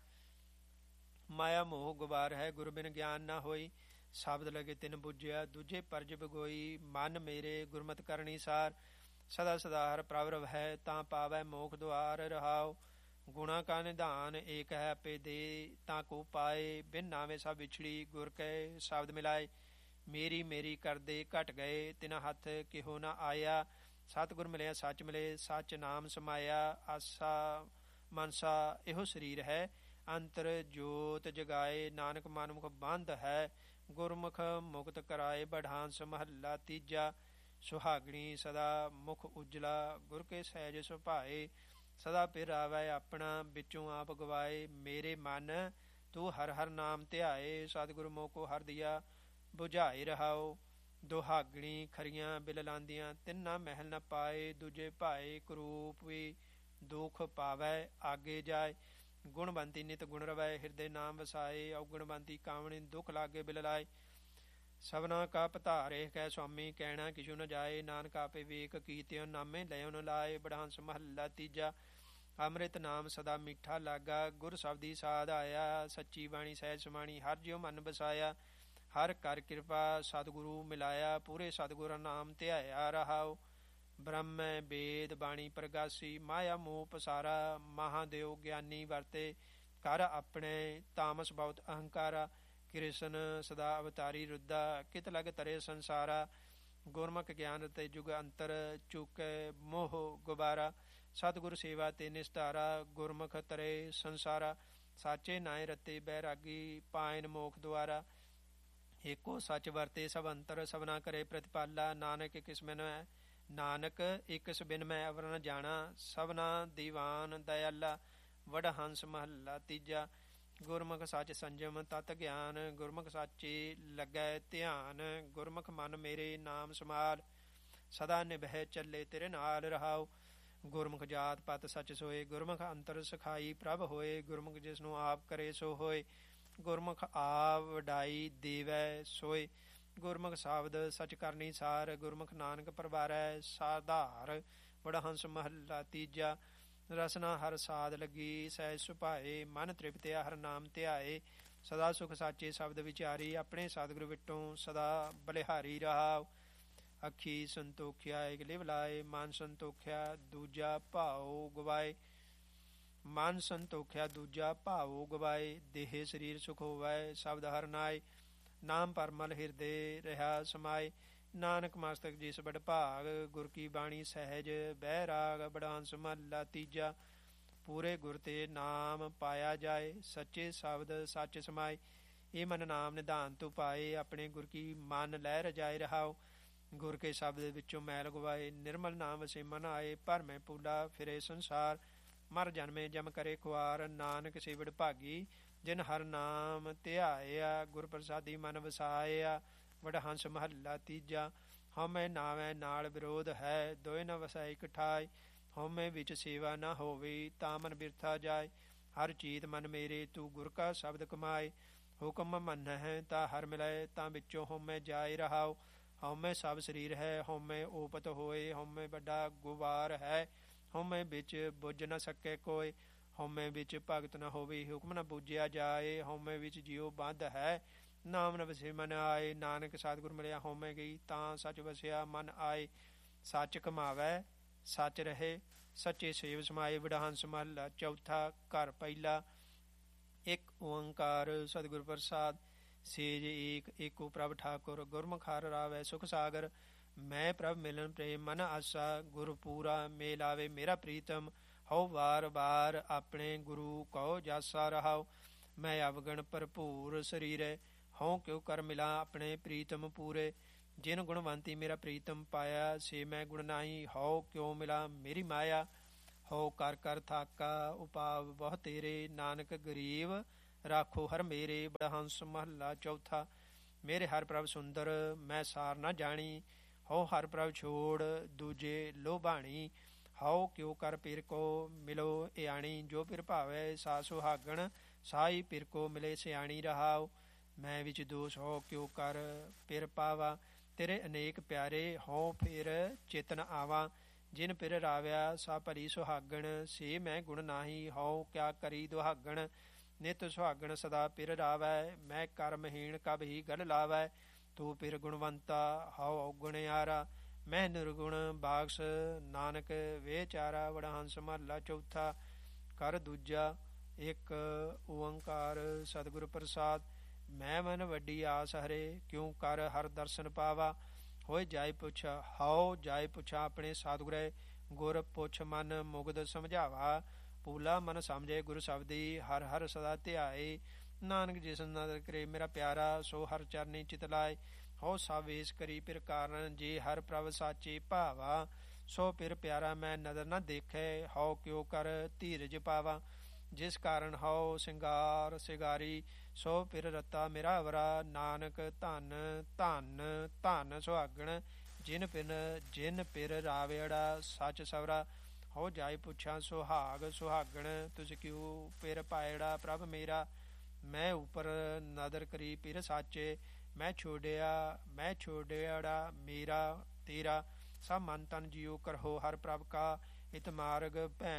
ਮਾਇਆ ਮੋਹ ਗੁਬਾਰ ਹੈ, ਗੁਰ ਬਿਨ ਗਿਆਨ ਨਾ ਹੋਈ, ਸ਼ਬਦ ਲਗੇ ਤਿਨ ਬੁੱਝਿਆ, ਦੂਜੇ ਪਰਜ ਬਿਗੋਈ, ਮਨ ਮੇਰੇ ਗੁਰਮਤਿ ਕਰਨੀ ਸਾਰ, ਸਦਾ ਸਦਾ ਹਰ ਪ੍ਰਭ ਹੈ, ਤਾਂ ਪਾਵੈ ਮੋਖ ਦੁਆਰ ਰਹਾਉ। ਗੁਣਾ ਕਾ ਨਿਧਾਨ ਏਕ ਹੈ, ਆਪੇ ਦੇ ਤਾਂ ਕੋ ਪਾਏ, ਬਿਨ ਨਾਵੇਂ ਸਭ ਵਿਛੜੀ, ਗੁਰ ਕੈ ਸ਼ਬਦ ਮਿਲਾਏ, ਮੇਰੀ ਮੇਰੀ ਕਰਦੇ ਘਟ ਗਏ, ਤਿਨਾ ਹੱਥ ਕਿਹੋ ਨਾ ਆਇਆ, ਸਤਿਗੁਰ ਮਿਲਿਆ ਸੱਚ ਮਿਲੇ, ਸੱਚ ਨਾਮ ਸਮਾਇਆ, ਆਸਾ ਮਨਸਾ ਇਹੋ ਸਰੀਰ ਹੈ, ਅੰਤਰ ਜੋਤ ਜਗਾਏ, ਨਾਨਕ ਮਨਮੁਖ ਬੰਧ ਹੈ, ਗੁਰਮੁਖ ਮੁਕਤ ਕਰਾਏ, ਬਡਾਂਸ ਮਹੱਲਾ ਤੀਜਾ। ਸੁਹਾਗਣੀ ਸਦਾ ਮੁਖ ਉਜਲਾ, ਗੁਰ ਕੇ ਸਹਿਜ ਸੁਭਾਏ, ਸਦਾ ਪਿਰ ਆਵੈ ਆਪਣਾ, ਵਿੱਚੋਂ ਆਪ ਗਵਾਏ, ਮੇਰੇ ਮਨ ਤੂੰ ਹਰ ਹਰ ਨਾਮ ਧਿਆਏ, ਸਤਿਗੁਰੂ ਮੋਹ ਕੋ ਹਰ ਦਿਆ ਬੁਝਾਏ ਰਹਾਓ। ਦੁਹਾਗਣੀ ਖਰੀਆਂ ਬਿਲ ਲਾਂਦੀਆਂ, ਤਿੰਨਾ ਮਹਿਲ ਨ ਪਾਏ, ਦੂਜੇ ਭਾਏ ਕਰੂਪ ਵੀ ਦੁਖ ਪਾਵੈ ਆਗੇ ਜਾਏ, ਗੁਣਵੰਤੀ ਨਿਤ ਗੁਣ ਰਵੈ, ਹਿਰਦੇ ਨਾਮ ਵਸਾਏ, ਔਗੁਣਵੰਤੀ ਕਾਵਣੀ ਦੁਖ ਲਾਗੇ ਬਿਲ ਲਾਏ, ਸਭਨਾ ਕਾ ਪਧਾਰੇ ਕਹਿ ਸੁਆਮੀ, ਕਹਿਣਾ ਕਿਛੂ ਨ ਜਾਏ, ਨਾਨਕ ਆਪੇ ਵੇਖ ਕੀਤਿਓ, ਨਾਮੇ ਲਿਓ ਨ ਲਾਏ, ਬਡਾਂਸ ਮਹੱਲਾ ਤੀਜਾ। ਅੰਮ੍ਰਿਤ ਨਾਮ ਸਦਾ ਮਿੱਠਾ ਲਾਗਾ, ਗੁਰ ਸ਼ਬਦੀ ਸਾਧ ਆਇਆ, ਸੱਚੀ ਬਾਣੀ ਸਹਿਜ ਸਮਾਣੀ, ਹਰ ਜਿਉ ਮਨ ਬਸਾਇਆ, ਹਰ ਕਰ ਕਿਰਪਾ ਸਤਿਗੁਰੂ ਮਿਲਾਇਆ, ਪੂਰੇ ਸਤਿਗੁਰ ਨਾਮ ਧਿਆਇਆ ਰਹਾਉ। ਬ੍ਰਹਮ ਵੇਦ ਬਾਣੀ ਪ੍ਰਗਾਸੀ, ਮਾਇਆ ਮੋਹ ਪਸਾਰਾ, ਮਹਾਦੇਵ ਗਿਆਨੀ ਵਰਤੇ, ਕਰ ਆਪਣੇ ਤਾਮਸ ਬਹੁਤ ਅਹੰਕਾਰਾ, ਕ੍ਰਿਸ਼ਨ ਸਦਾ ਅਵਤਾਰੀ ਰੁੱਦਾ, ਕਿਤ ਲਗ ਤਰੇ ਸੰਸਾਰਾ, ਗੁਰਮੁਖ ਗਿਆਨ ਤੇ ਜੁਗ ਅੰਤਰ, ਚੁਕੈ ਮੋਹ ਗੁਬਾਰਾ, ਸਤਿਗੁਰ ਸੇਵਾ ਤੇ ਨਿਸਤਾਰਾ, ਗੁਰਮੁਖ ਤਰੇ ਸੰਸਾਰਾ, ਸਾਚੇ ਨਾਏ ਰਤੇ ਬੈਰਾਗੀ, ਪਾਇਨ ਮੋਖ ਦੁਆਰਾ, ਏਕੋ ਸੱਚ ਵਰਤੇ ਸਭ ਅੰਤਰ, ਸਭਨਾ ਕਰੇ ਪ੍ਰਤਿਪਾਲਾ, ਨਾਨਕ ਇਕ ਬਿਨ ਮੈਂ ਅਵਰ ਨ ਜਾਣਾ, ਸਭਨਾ ਦੀਵਾਨ ਦਇਆਲਾ, ਵਡਹੰਸ ਮਹੱਲਾ ਤੀਜਾ। ਗੁਰਮੁਖ ਸੱਚ ਸੰਜਮ ਤਤ ਗਿਆਨ, ਗੁਰਮੁਖ ਸਾਚੇ ਲੱਗੈ ਧਿਆਨ, ਗੁਰਮੁਖ ਮਨ ਮੇਰੇ ਨਾਮ ਸਮਾਲ, ਸਦਾ ਨਿਭੈ ਚੱਲੇ ਤੇਰੇ ਨਾਲ ਰਹਾਉ। ਗੁਰਮੁਖ ਜਾਤ ਪਤ ਸੱਚ ਸੋਏ, ਗੁਰਮੁਖ ਅੰਤਰ ਸਖਾਈ ਪ੍ਰਭ ਹੋਏ, ਗੁਰਮੁਖ ਜਿਸਨੂੰ ਆਪ ਕਰੇ ਸੋ ਹੋਏ, ਗੁਰਮੁਖ ਆਪ ਵਡਾਈ ਦੇਵੈ ਸੋਏ, ਗੁਰਮੁਖ ਸ਼ਬਦ ਸਚ ਕਰਨੀ ਸਾਰ, ਗੁਰਮੁਖ ਨਾਨਕ ਪ੍ਰਵਾਰੈ ਸਾਧਾਰ, ਵਡਹੰਸ ਮਹੱਲਾ ਤੀਜਾ। ਰਸਨਾ ਹਰ ਸਾਧ ਲੱਗੀ, ਸਹਿਜ ਸੁਭਾਏ, ਮਨ ਤ੍ਰਿਪਤਿਆ ਹਰ ਨਾਮ ਧਿਆਏ, ਸਦਾ ਸੁਖ ਸਾਚੇ ਸ਼ਬਦ ਵਿਚਾਰੀ, ਆਪਣੇ ਸਤਿਗੁਰੂ ਵਿਟੋਂ ਸਦਾ ਬਲਿਹਾਰੀ ਰਹਾਉ। ਅੱਖੀ ਸੰਤੋਖਿਆ ਇਕ ਲਿਵ ਲਾਏ, ਮਨ ਸੰਤੋਖਿਆ ਦੂਜਾ ਭਾਉ ਗਵਾਏ, ਮਨ ਸੰਤੋਖਿਆ ਦੂਜਾ ਭਾਉ ਗਵਾਏ, ਦੇਹ ਸਰੀਰ ਸੁਖ ਹੋਵੈ, ਸ਼ਬਦ ਹਰ ਨਾਏ, ਨਾਮ ਪਰਮਲ ਹਿਰਦੇ ਰਹਾ ਸਮਾਏ, ਨਾਨਕ ਮਸਤਕ ਜਿਸ ਬੜ ਭਾਗ, ਗੁਰ ਕੀ ਬਾਣੀ ਸਹਿਜ ਬਹਿ ਰਾਗ, ਬਡਾਂਸ ਮਹੱਲਾ ਤੀਜਾ। ਪੂਰੇ ਗੁਰ ਤੇ ਨਾਮ ਪਾਇਆ ਜਾਏ, ਸੱਚੇ ਸ਼ਬਦ ਸੱਚ ਸਮਾਏ, ਇਹ ਮਨ ਨਾਮ ਨਿਧਾਨ ਤੂੰ ਪਾਏ, ਆਪਣੇ ਗੁਰ ਕੀ ਮਨ ਲੈ ਰਜਾਏ ਰਹਾਓ। ਗੁਰ ਕੇ ਸ਼ਬਦ ਵਿੱਚੋਂ ਮੈਲ ਗਵਾਏ, ਨਿਰਮਲ ਨਾਮ ਵਸੇ ਮਨ ਆਏ, ਭਰਮੈ ਪੂਲਾ ਫਿਰੇ ਸੰਸਾਰ, ਮਰ ਜਨਮੇ ਜਮ ਕਰੇ ਖੁਆਰ, ਨਾਨਕ ਸੇਵੜ ਭਾਗੀ, ਜਿਨ ਹਰ ਨਾਮ ਧਿਆਇਆ, ਗੁਰ ਪ੍ਰਸਾਦੀ ਮਨ ਵਸਾਇਆ, ਵਡਹੰਸ ਮਹੱਲਾ ਤੀਜਾ। ਹਉਮੈ ਨਾਵੈ ਨਾਲ ਵਿਰੋਧ ਹੈ, ਦੋਇ ਨ ਵਸੈ ਇਕ ਠਾਇ, ਹਉਮੈ ਵਿੱਚ ਸੇਵਾ ਨਾ ਹੋਵੇ, ਤਾਂ ਮਨ ਬਿਰਥਾ ਜਾਏ, ਹਰ ਚੀਤ ਮਨ ਮੇਰੇ ਤੂੰ ਗੁਰ ਕਾ ਸ਼ਬਦ ਕਮਾਏ, ਹੁਕਮ ਮੰਨਹਿ ਤਾਂ ਹਰ ਮਿਲੈ, ਤਾਂ ਵਿੱਚੋਂ ਹਉਮੈ ਜਾਏ ਰਹਾਉ। ਹਉਮੈ ਸਭ ਸਰੀਰ ਹੈ, ਹਉਮੈ ਓਪਤ ਹੋਏ, ਹਉਮੈ ਵੱਡਾ ਗੁਬਾਰ ਹੈ, ਹਉਮੈ ਵਿੱਚ ਬੁੱਝ ਨ ਸਕੈ ਕੋਇ, ਹਉਮੈ ਵਿੱਚ ਭਗਤ ਨ ਹੋਵੇ, ਹੁਕਮ ਨ ਬੂਝਿਆ ਜਾਏ, ਹਉਮੈ ਵਿੱਚ ਜਿਉ ਬੰਧ ਹੈ, ਨਾਮ ਨ ਵਸੇ ਮਨ ਆਏ, ਨਾਨਕ ਸਤਿਗੁਰ ਮਿਲਿਆ ਹਉਮੈ ਗਈ, ਤਾਂ ਸੱਚ ਵਸਿਆ ਮਨ ਆਏ, ਸੱਚ ਕਮਾਵੈ ਸੱਚ ਰਹੇ, ਸੱਚੇ ਸੇਵ ਸਮਾਏ, ਵਡਹੰਸ ਮਹੱਲਾ ਚੌਥਾ। ਘਰ ਪਹਿਲਾ। ਇਕ ਓੰਕਾਰ ਸਤਿਗੁਰ ਪ੍ਰਸਾਦ, ਸੇਜ ਏਕ ਏਕੋ ਪ੍ਰਭ ਠਾਕੁਰ, ਗੁਰਮੁਖ ਹਰਿ ਰਾਵੈ ਸੁਖ ਸਾਗਰ, ਮੈਂ ਪ੍ਰਭ ਮਿਲਨ ਪ੍ਰੇਮ ਮਨ ਆਸਾ, ਗੁਰ ਪੂਰਾ ਮੇਲ ਆਵੇ ਮੇਰਾ ਪ੍ਰੀਤਮ, ਹਉ ਵਾਰ ਵਾਰ ਆਪਣੇ ਗੁਰੂ ਕਉ ਜਾਸਾ ਰਹਾਉ। ਮੈਂ ਅਵਗਣ ਭਰਪੂਰ ਸਰੀਰੈ, ਹਉ ਕਿਉ ਕਰ ਮਿਲਾ ਆਪਣੇ ਪ੍ਰੀਤਮ ਪੂਰੇ, ਜਿਨ ਗੁਣਵੰਤੀ ਮੇਰਾ ਪ੍ਰੀਤਮ ਪਾਇਆ, ਸੇ ਮੈਂ ਗੁਣ ਨਾਹੀ ਹਉ ਕਿਉ ਮਿਲਾ ਮੇਰੀ ਮਾਇਆ। ਹਉ ਕਰ ਕਰ ਥਾਕਾ ਉਪਾਵ ਬਹੁ ਤੇਰੇ, ਨਾਨਕ ਗਰੀਬ ਰਾਖੋ ਹਰ ਮੇਰੇ। ਬੜਹੰਸ ਮਹੱਲਾ ਚੌਥਾ। ਮੇਰੇ ਹਰ ਪ੍ਰਭ ਸੁੰਦਰ ਮੈਂ ਸਾਰ ਨਾ ਜਾਣੀ, ਹਉ ਹਰ ਪ੍ਰਭ ਛੋੜ ਦੂਜੇ ਲੋਭਾਣੀ। ਹਉ ਕਿਉ ਕਰ ਪਿਰ ਕੋ ਮਿਲੋ ਇਆਣੀ, ਜੋ ਪਿਰ ਭਾਵੈ ਸਾ ਸੁਹਾਗਣ, ਸਾਈ ਪਿਰ ਕੋ ਮਿਲੇ ਸਿਆਣੀ। ਰਹਾਉ ਮੈਂ ਵਿੱਚ ਦੋਸ਼ ਹਉ ਕਿਉ ਕਰ ਪਿਰ ਪਾਵਾ, ਤੇਰੇ ਅਨੇਕ ਪਿਆਰੇ ਹਉ ਫਿਰ ਚੇਤਨ ਆਵਾ। ਜਿਨ ਪਿਰ ਰਾਵਿਆ ਸਾ ਭਲੀ ਸੁਹਾਗਣ, ਸੇ ਮੈਂ ਗੁਣ ਨਾਹੀ ਹਉ ਕਿਆ ਕਰੀ ਦੁਹਾਗਣ। ਨਿਤ ਸੁਹਾਗਣ ਸਦਾ ਪਿਰ ਰਾਵੈ, ਮੈਂ ਕਰਮਹੀਣ ਕਬ ਹੀ ਗਲ ਲਾਵੈ। ਤੂੰ ਪਿਰ ਗੁਣਵੰਤਾ ਹਉ ਔਗੁਣਿਆਰਾ, ਮੈਂ ਨਿਰਗੁਣ ਬਾਕਸ ਨਾਨਕ ਵੇਚਾਰਾ। ਵਡਹੰਸ ਮਹੱਲਾ ਚੌਥਾ। ਕਰ ਦੂਜਾ। ਇੱਕ ਓੰਕਾਰ ਸਤਿਗੁਰ ਪ੍ਰਸਾਦ। ਮੈਂ ਮਨ ਵੱਡੀ ਆਸ ਹਰੇ, ਕਿਉ ਕਰ ਹਰ ਦਰਸ਼ਨ ਪਾਵਾ। ਹੋਏ ਜਾਇ ਪੁੱਛ ਹਉ ਜਾਇ ਪੁੱਛਾ ਆਪਣੇ ਸਤਿਗੁਰੇ, ਗੁਰ ਪੁੱਛ ਮਨ ਮੁਗਧ ਸਮਝਾਵਾ। ਪੂਲਾ ਮਨ ਸਮਝੇ ਗੁਰ ਸ਼ਬਦੀ, ਹਰ ਹਰ ਸਦਾ ਧਿਆਏ। ਨਾਨਕ ਜਿਸ ਨਦਰ ਕਰੇ ਮੇਰਾ ਪਿਆਰਾ, ਸੋ ਹਰ ਚਰਨੀ ਚਿਤ ਲਾਏ। ਹਉ ਸਭ ਵੇਸ ਕਰੀ ਪਿਰ ਕਾਰਨ, ਜੇ ਹਰ ਪ੍ਰਭ ਸਾਚੇ ਭਾਵਾ। ਸੋ ਪਿਰ ਪਿਆਰਾ ਮੈਂ ਨਦਰ ਨਾ ਦੇਖੈ, ਹਉ ਕਿਉ ਕਰ ਧੀਰਜ ਪਾਵਾ। ਜਿਸ ਕਾਰਨ ਹਉ ਸਿੰਗਾਰ ਸਿਗਾਰੀ, ਸੋ ਪਿਰ ਰਤਾ ਮੇਰਾ ਅਵਰਾ। ਨਾਨਕ ਧਨ ਧਨ ਧਨ ਸੁਹਾਗਣ, ਜਿਨ ਪਿਰ ਰਾਵੜਾ ਸੱਚ ਸਵਰਾ। ਹਉ ਜਾਇ ਪੁੱਛਾਂ ਸੁਹਾਗ ਸੁਹਾਗਣ, ਤੁਸ ਕਿਉ ਪਿਰ ਪਾਇੜਾ ਪ੍ਰਭ ਮੇਰਾ। ਮੈਂ ਉਪਰ ਨਦਰ ਕਰੀ ਪਿਰ ਸਾਚੇ, ਮੈਂ ਛੋੜਿਆੜਾ ਮੇਰਾ ਤੇਰਾ। ਸਭ ਮਨ ਤਨ ਜੀਉ ਕਰਹੋ ਹਰ ਪ੍ਰਭ ਕਾ, ਇਤ ਮਾਰਗ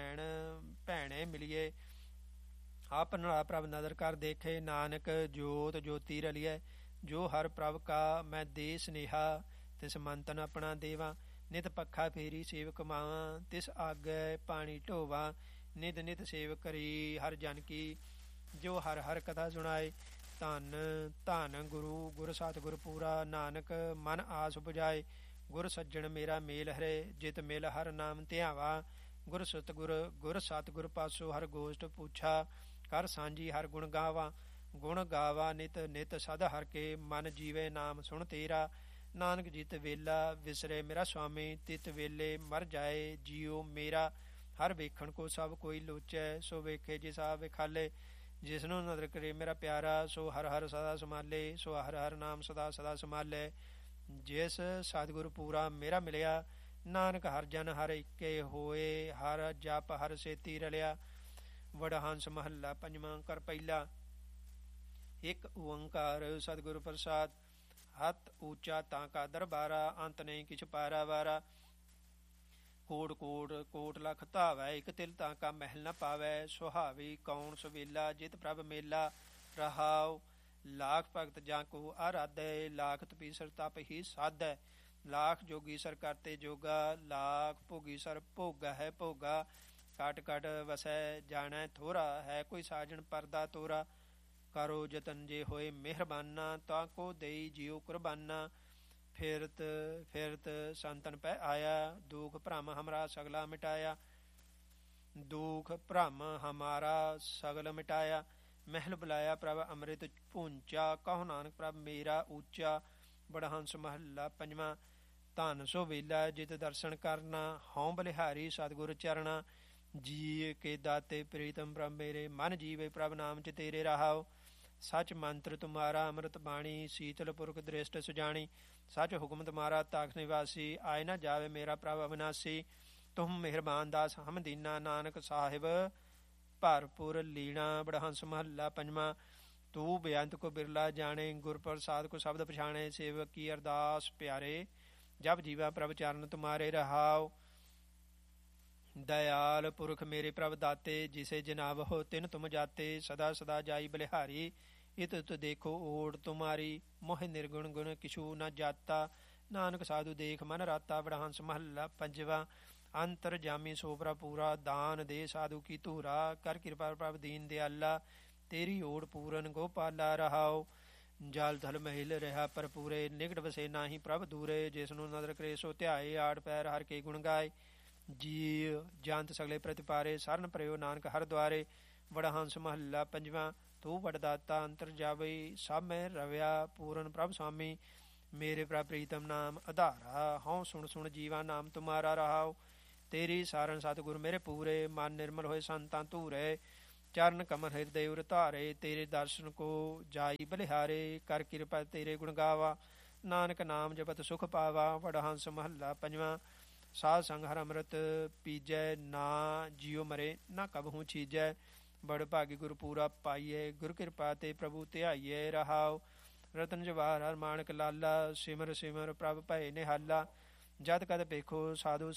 ਭੈਣੇ ਮਿਲੀਏ। ਆਪ ਨੜਾ ਪ੍ਰਭ ਨਦਰ ਕਰ ਦੇਖੇ, ਨਾਨਕ ਜੋਤ ਜੋਤੀ ਰਲੀਐ। ਜੋ ਹਰ ਪ੍ਰਭ ਕਾ ਮੈਂ ਦੇ ਸਨੇਹਾ, ਤਿਸ ਮਨ ਤਨ ਆਪਣਾ ਦੇਵਾ। ਨਿਤ ਪੱਖਾ ਫੇਰੀ ਸੇਵਕ ਮਾਵਾਂ, ਤਿਸ ਆਗੈ ਪਾਣੀ ਢੋਵਾ। ਨਿਤ ਨਿਤ ਸੇਵ ਕਰੀ ਹਰ ਜਨ ਕੀ, ਜੋ ਹਰ ਹਰ ਕਥਾ ਸੁਣਾਏ। ਧੰਨ ਧੰਨ ਗੁਰੂ ਗੁਰ ਸਤਿਗੁਰ ਪੂਰਾ, ਨਾਨਕ ਮਨ ਆਸ ਬੁਝਾਏ। ਗੁਰ ਸੱਜਣ ਮੇਰਾ ਮੇਲ ਹਰੇ, ਜਿਤ ਮਿਲ ਹਰ ਨਾਮ ਧਿਆਵਾ। ਗੁਰ ਸਤਿਗੁਰ ਪਾਸੋ ਹਰ ਗੋਸ਼ਟ ਪੁੱਛਾ, ਕਰ ਸਾਂਝੀ ਹਰ ਗੁਣ ਗਾਵਾ। ਗੁਣ ਗਾਵਾ ਨਿਤ ਨਿਤ ਸਦ ਹਰ ਕੇ, ਮਨ ਜੀਵੇ ਨਾਮ ਸੁਣ ਤੇਰਾ। ਨਾਨਕ ਜਿਤ ਵੇਲਾ ਵਿਸਰੇ ਮੇਰਾ ਸੁਆਮੀ, ਤਿਤ ਵੇਲੇ ਮਰ ਜਾਏ ਜੀਉ ਮੇਰਾ। ਹਰ ਵੇਖਣ ਕੋ ਸਭ ਕੋਈ ਲੋਚੈ, ਸੋ ਵੇਖੇ ਜਿਸ ਆ ਵਿਖਾਲੇ। ਜਿਸਨੂੰ ਨਦਰ ਕਰੇ ਮੇਰਾ ਪਿਆਰਾ, ਸੋ ਹਰ ਹਰ ਸਦਾ ਸੰਭਾਲੇ। ਸੋ ਹਰ ਹਰ ਨਾਮ ਸਦਾ ਸਦਾ ਸੰਭਾਲੇ। ਜਿਸ ਸਤਿਗੁਰ ਪੂਰਾ ਮੇਰਾ ਮਿਲਿਆ, ਨਾਨਕ ਹਰ ਜਨ ਹਰ ਇੱਕੇ ਹੋਏ। ਹਰ ਜਪ ਹਰ ਸੇਤੀ ਰਲਿਆ। ਵਡਹੰਸ ਮਹੱਲਾ ਪੰਜਵਾਂ। ਕਰ ਪਹਿਲਾ। ਇੱਕ ਓੰਕਾਰ ਸਤਿਗੁਰ ਪ੍ਰਸਾਦ। ਹੱਥ ਊਚਾ ਤਾਂ ਕਾ ਦਰਬਾਰਾ, ਅੰਤ ਨਹੀਂ ਕਿਛ ਪਾਰਾ ਵਾਰਾ। ਕੋਟ ਕੋਟ ਕੋਟ ਲਖ ਧਾਵੈ, ਇਕ ਤਿਲ ਤਾਂ ਕਾ ਮਹਿਲ ਨ ਪਾਵੈ। ਸੁਹਾਵੀ ਕੌਣ ਸੁਵੇਲਾ, ਜਿਤ ਪ੍ਰਭ ਮੇਲਾ। ਰਹਾਉ ਲਾਖ ਭਗਤ ਜਾਂ ਕੋ ਆਰਾਧੈ, ਲਾਖ ਤਪੀਸਰ ਤਪ ਹੀ ਸਾਧੈ। ਲਾਖ ਜੋਗੀ ਸਰ ਕਰਤੇ ਜੋਗਾ, ਲਾਖ ਭੋਗੀ ਸਰ ਭੋਗਾ ਹੈ ਭੋਗਾ। ਕਟ ਕਟ ਵਸੈ ਜਾਣੈ ਥੋਰਾ, ਹੈ ਕੋਈ ਸਾਜਣ ਪਰਦਾ ਤੋਰਾ। ਕਰੋ ਜਤਨ ਜੇ ਹੋਏ ਮਿਹਰਬਾਨਾ, ਤਾਂ ਕੋ ਦੇਈ ਜਿਉ ਕੁਰਬਾਨਾ। ਫਿਰਤ ਫਿਰਤ ਸੰਤਨ ਪੈ ਆਇਆ, ਦੁਖ ਭ੍ਰਮ ਹਮਰਾ ਸਗਲਾ ਮਿਟਾਇਆ। ਦੁਖ ਭ੍ਰਮ ਹਮਾਰਾ ਸਗਲ ਮਿਟਾਇਆ। ਮਹਿਲ ਬੁਲਾਇਆ ਪ੍ਰਭ ਅੰਮ੍ਰਿਤ ਪੂੰਚਾ, ਕਹੋ ਨਾਨਕ ਪ੍ਰਭ ਮੇਰਾ ਊਚਾ। ਵਡਹੰਸ ਮਹੱਲਾ ਪੰਜਵਾਂ। ਧਨ ਸੋ ਵੇਲਾ ਜਿਤ ਦਰਸ਼ਨ ਕਰਨਾ, ਹਉ ਬਲਿਹਾਰੀ ਸਤਿਗੁਰ ਚਰਣਾ। ਜੀ ਕੇ ਦਾਤੇ ਪ੍ਰੀਤਮ ਪ੍ਰਭ ਮੇਰੇ, ਮਨ ਜੀਵੇ ਪ੍ਰਭ ਨਾਮ ਚ ਤੇਰੇ। ਰਹਾਉ ਸਚ ਮੰਤਰ ਤੁਮਾਰਾ ਅੰਮ੍ਰਿਤ ਬਾਣੀ, ਸੀਤਲ ਪੁਰਖ ਦ੍ਰਿਸ਼ਟ ਸੁਜਾਣੀ। ਸਚ ਹੁਕਮ ਤੁਮਾਰਾ ਤਾਖ ਨਿਵਾਸੀ, ਆਏ ਨਾ ਜਾਵੇ ਮੇਰਾ ਪ੍ਰਭ ਅਵਿਨਾਸੀ। ਤੁਮ ਮਿਹਰਬਾਨ ਦਾਸ ਹਮ ਦੀਨਾ, ਨਾਨਕ ਸਾਹਿਬ ਭਰਪੁਰ ਲੀਣਾ। ਵਡਹੰਸ ਮਹੱਲਾ ਪੰਜਵਾਂ। ਤੂੰ ਬੇਅੰਤ ਕੋ ਬਿਰਲਾ ਜਾਣੇ, ਗੁਰ ਪ੍ਰਸਾਦ ਕੋ ਸ਼ਬਦ ਪਛਾਣੇ। ਸੇਵਕ ਕੀ ਅਰਦਾਸ ਪਿਆਰੇ, ਜਬ ਜੀਵਾ ਪ੍ਰਭ ਚਰਨ ਤੁਮਾਰੇ। ਰਹਾਉ ਦਇਆਲ ਪੁਰਖ ਮੇਰੇ ਪ੍ਰਭ ਦਾਤੇ, ਜਿਸੇ ਜਨਾਵਹੁ ਤਿਨ ਤੁਮ ਜਾਤੇ। ਸਦਾ ਸਦਾ ਜਾਈ ਬਲਿਹਾਰੀ, ਇਤ ਉਤ ਦੇਖੋ ਓੜ ਤੁਮਾਰੀ। ਮੋਹਿ ਨਿਰਗੁਣ ਗੁਣ ਕਿਛੂ ਨ ਜਾਤਾ, ਨਾਨਕ ਸਾਧੂ ਦੇਖ ਮਨ ਰਾਤਾ। ਵਡਹੰਸ ਮਹੱਲਾ ਪੰਜਵਾਂ। ਅੰਤਰ ਜਾਮੀ ਸੋ ਪ੍ਰਭ ਪੂਰਾ, ਦਾਨ ਦੇ ਸਾਧੂ ਕੀ ਧੂਰਾ। ਕਰ ਕਿਰਪਾ ਪ੍ਰਭ ਦੀਨ ਦਿਆਲਾ, ਤੇਰੀ ਓੜ ਪੂਰਨ ਗੋਪਾਲਾ। ਰਹਾਉ ਜਲ ਥਲ ਮਹਿਲ ਰਿਹਾ ਭਰਪੂਰੇ, ਨਿਕਟ ਵਸੇ ਨਾਹੀ ਪ੍ਰਭ ਦੂਰੇ। ਜਿਸਨੂੰ ਨਦਰ ਕਰੇ ਸੋ ਧਿਆਏ, ਆੜ ਪੈਰ ਹਰ ਕੇ ਗੁਣ ਗਾਏ। ਜੀ ਜੰਤ ਸਗਲੇ ਪ੍ਰਤਿਪਾਰੇ, ਸਰਨ ਪਰਿਓ ਨਾਨਕ ਹਰ ਦੁਆਰੇ। ਵਡਹੰਸ ਮਹੱਲਾ ਪੰਜਵਾਂ। ਤੂੰ ਵਡਦਾਤਾ ਅੰਤਰ ਜਾਵਈ, ਸਭ ਮੈਂ ਰਵਿਆ ਪੂਰਨ ਪ੍ਰਭ ਸੁਆਮੀ। ਮੇਰੇ ਪ੍ਰਭ ਪ੍ਰੀਤਮ ਨਾਮ ਆਧਾਰਾ। ਹਉ ਸੁਣ ਸੁਣ ਜੀਵਾ ਨਾਮ ਤੁਮਾਰਾ ਰਹਾਉ। ਤੇਰੀ ਸਾਰਨ ਸਤਿਗੁਰ ਮੇਰੇ ਪੂਰੇ, ਮਨ ਨਿਰਮਲ ਹੋਏ ਸੰਤਾਂ ਧੂਰੇ। ਚਰਨ ਕਮਲ ਹਿਰਦੇ ਉਰ ਧਾਰੇ, ਤੇਰੇ ਦਰਸ਼ਨ ਕੋ ਜਾਈ ਬਲਿਹਾਰੇ। ਕਰ ਕਿਰਪਾ ਤੇਰੇ ਗੁਣ ਗਾਵਾ, ਨਾਨਕ ਨਾਮ ਜਪਤ ਸੁਖ ਪਾਵਾ। ਵਡਹੰਸ ਮਹੱਲਾ ਪੰਜਵਾਂ। ਸਾਧ ਸੰਗ ਹਰ ਅੰਮ੍ਰਿਤ ਪੀਜੈ, ਨਾ ਜਿਉ ਮਰੇ ਨਾ ਕਬਹੂ ਛੀਜੈ। ਬੜ ਭਾਗੀ ਗੁਰ ਪੂਰਾ ਪਾਈਏ, ਗੁਰ ਕਿਰਪਾ ਤੇ ਪ੍ਰਭੂ ਧਿਆਈਏ ਰਹਾਉ। ਰਤਨ ਜਵਾਹਰ ਹਰ ਮਾਣਕ ਲਾਲਾ, ਸਿਮਰ ਸਿਮਰ ਪ੍ਰਭ ਭਏ ਨਿਹਾਲਾ। ਜਦ ਕਦ ਵੇਖੋ ਸਾਧੂ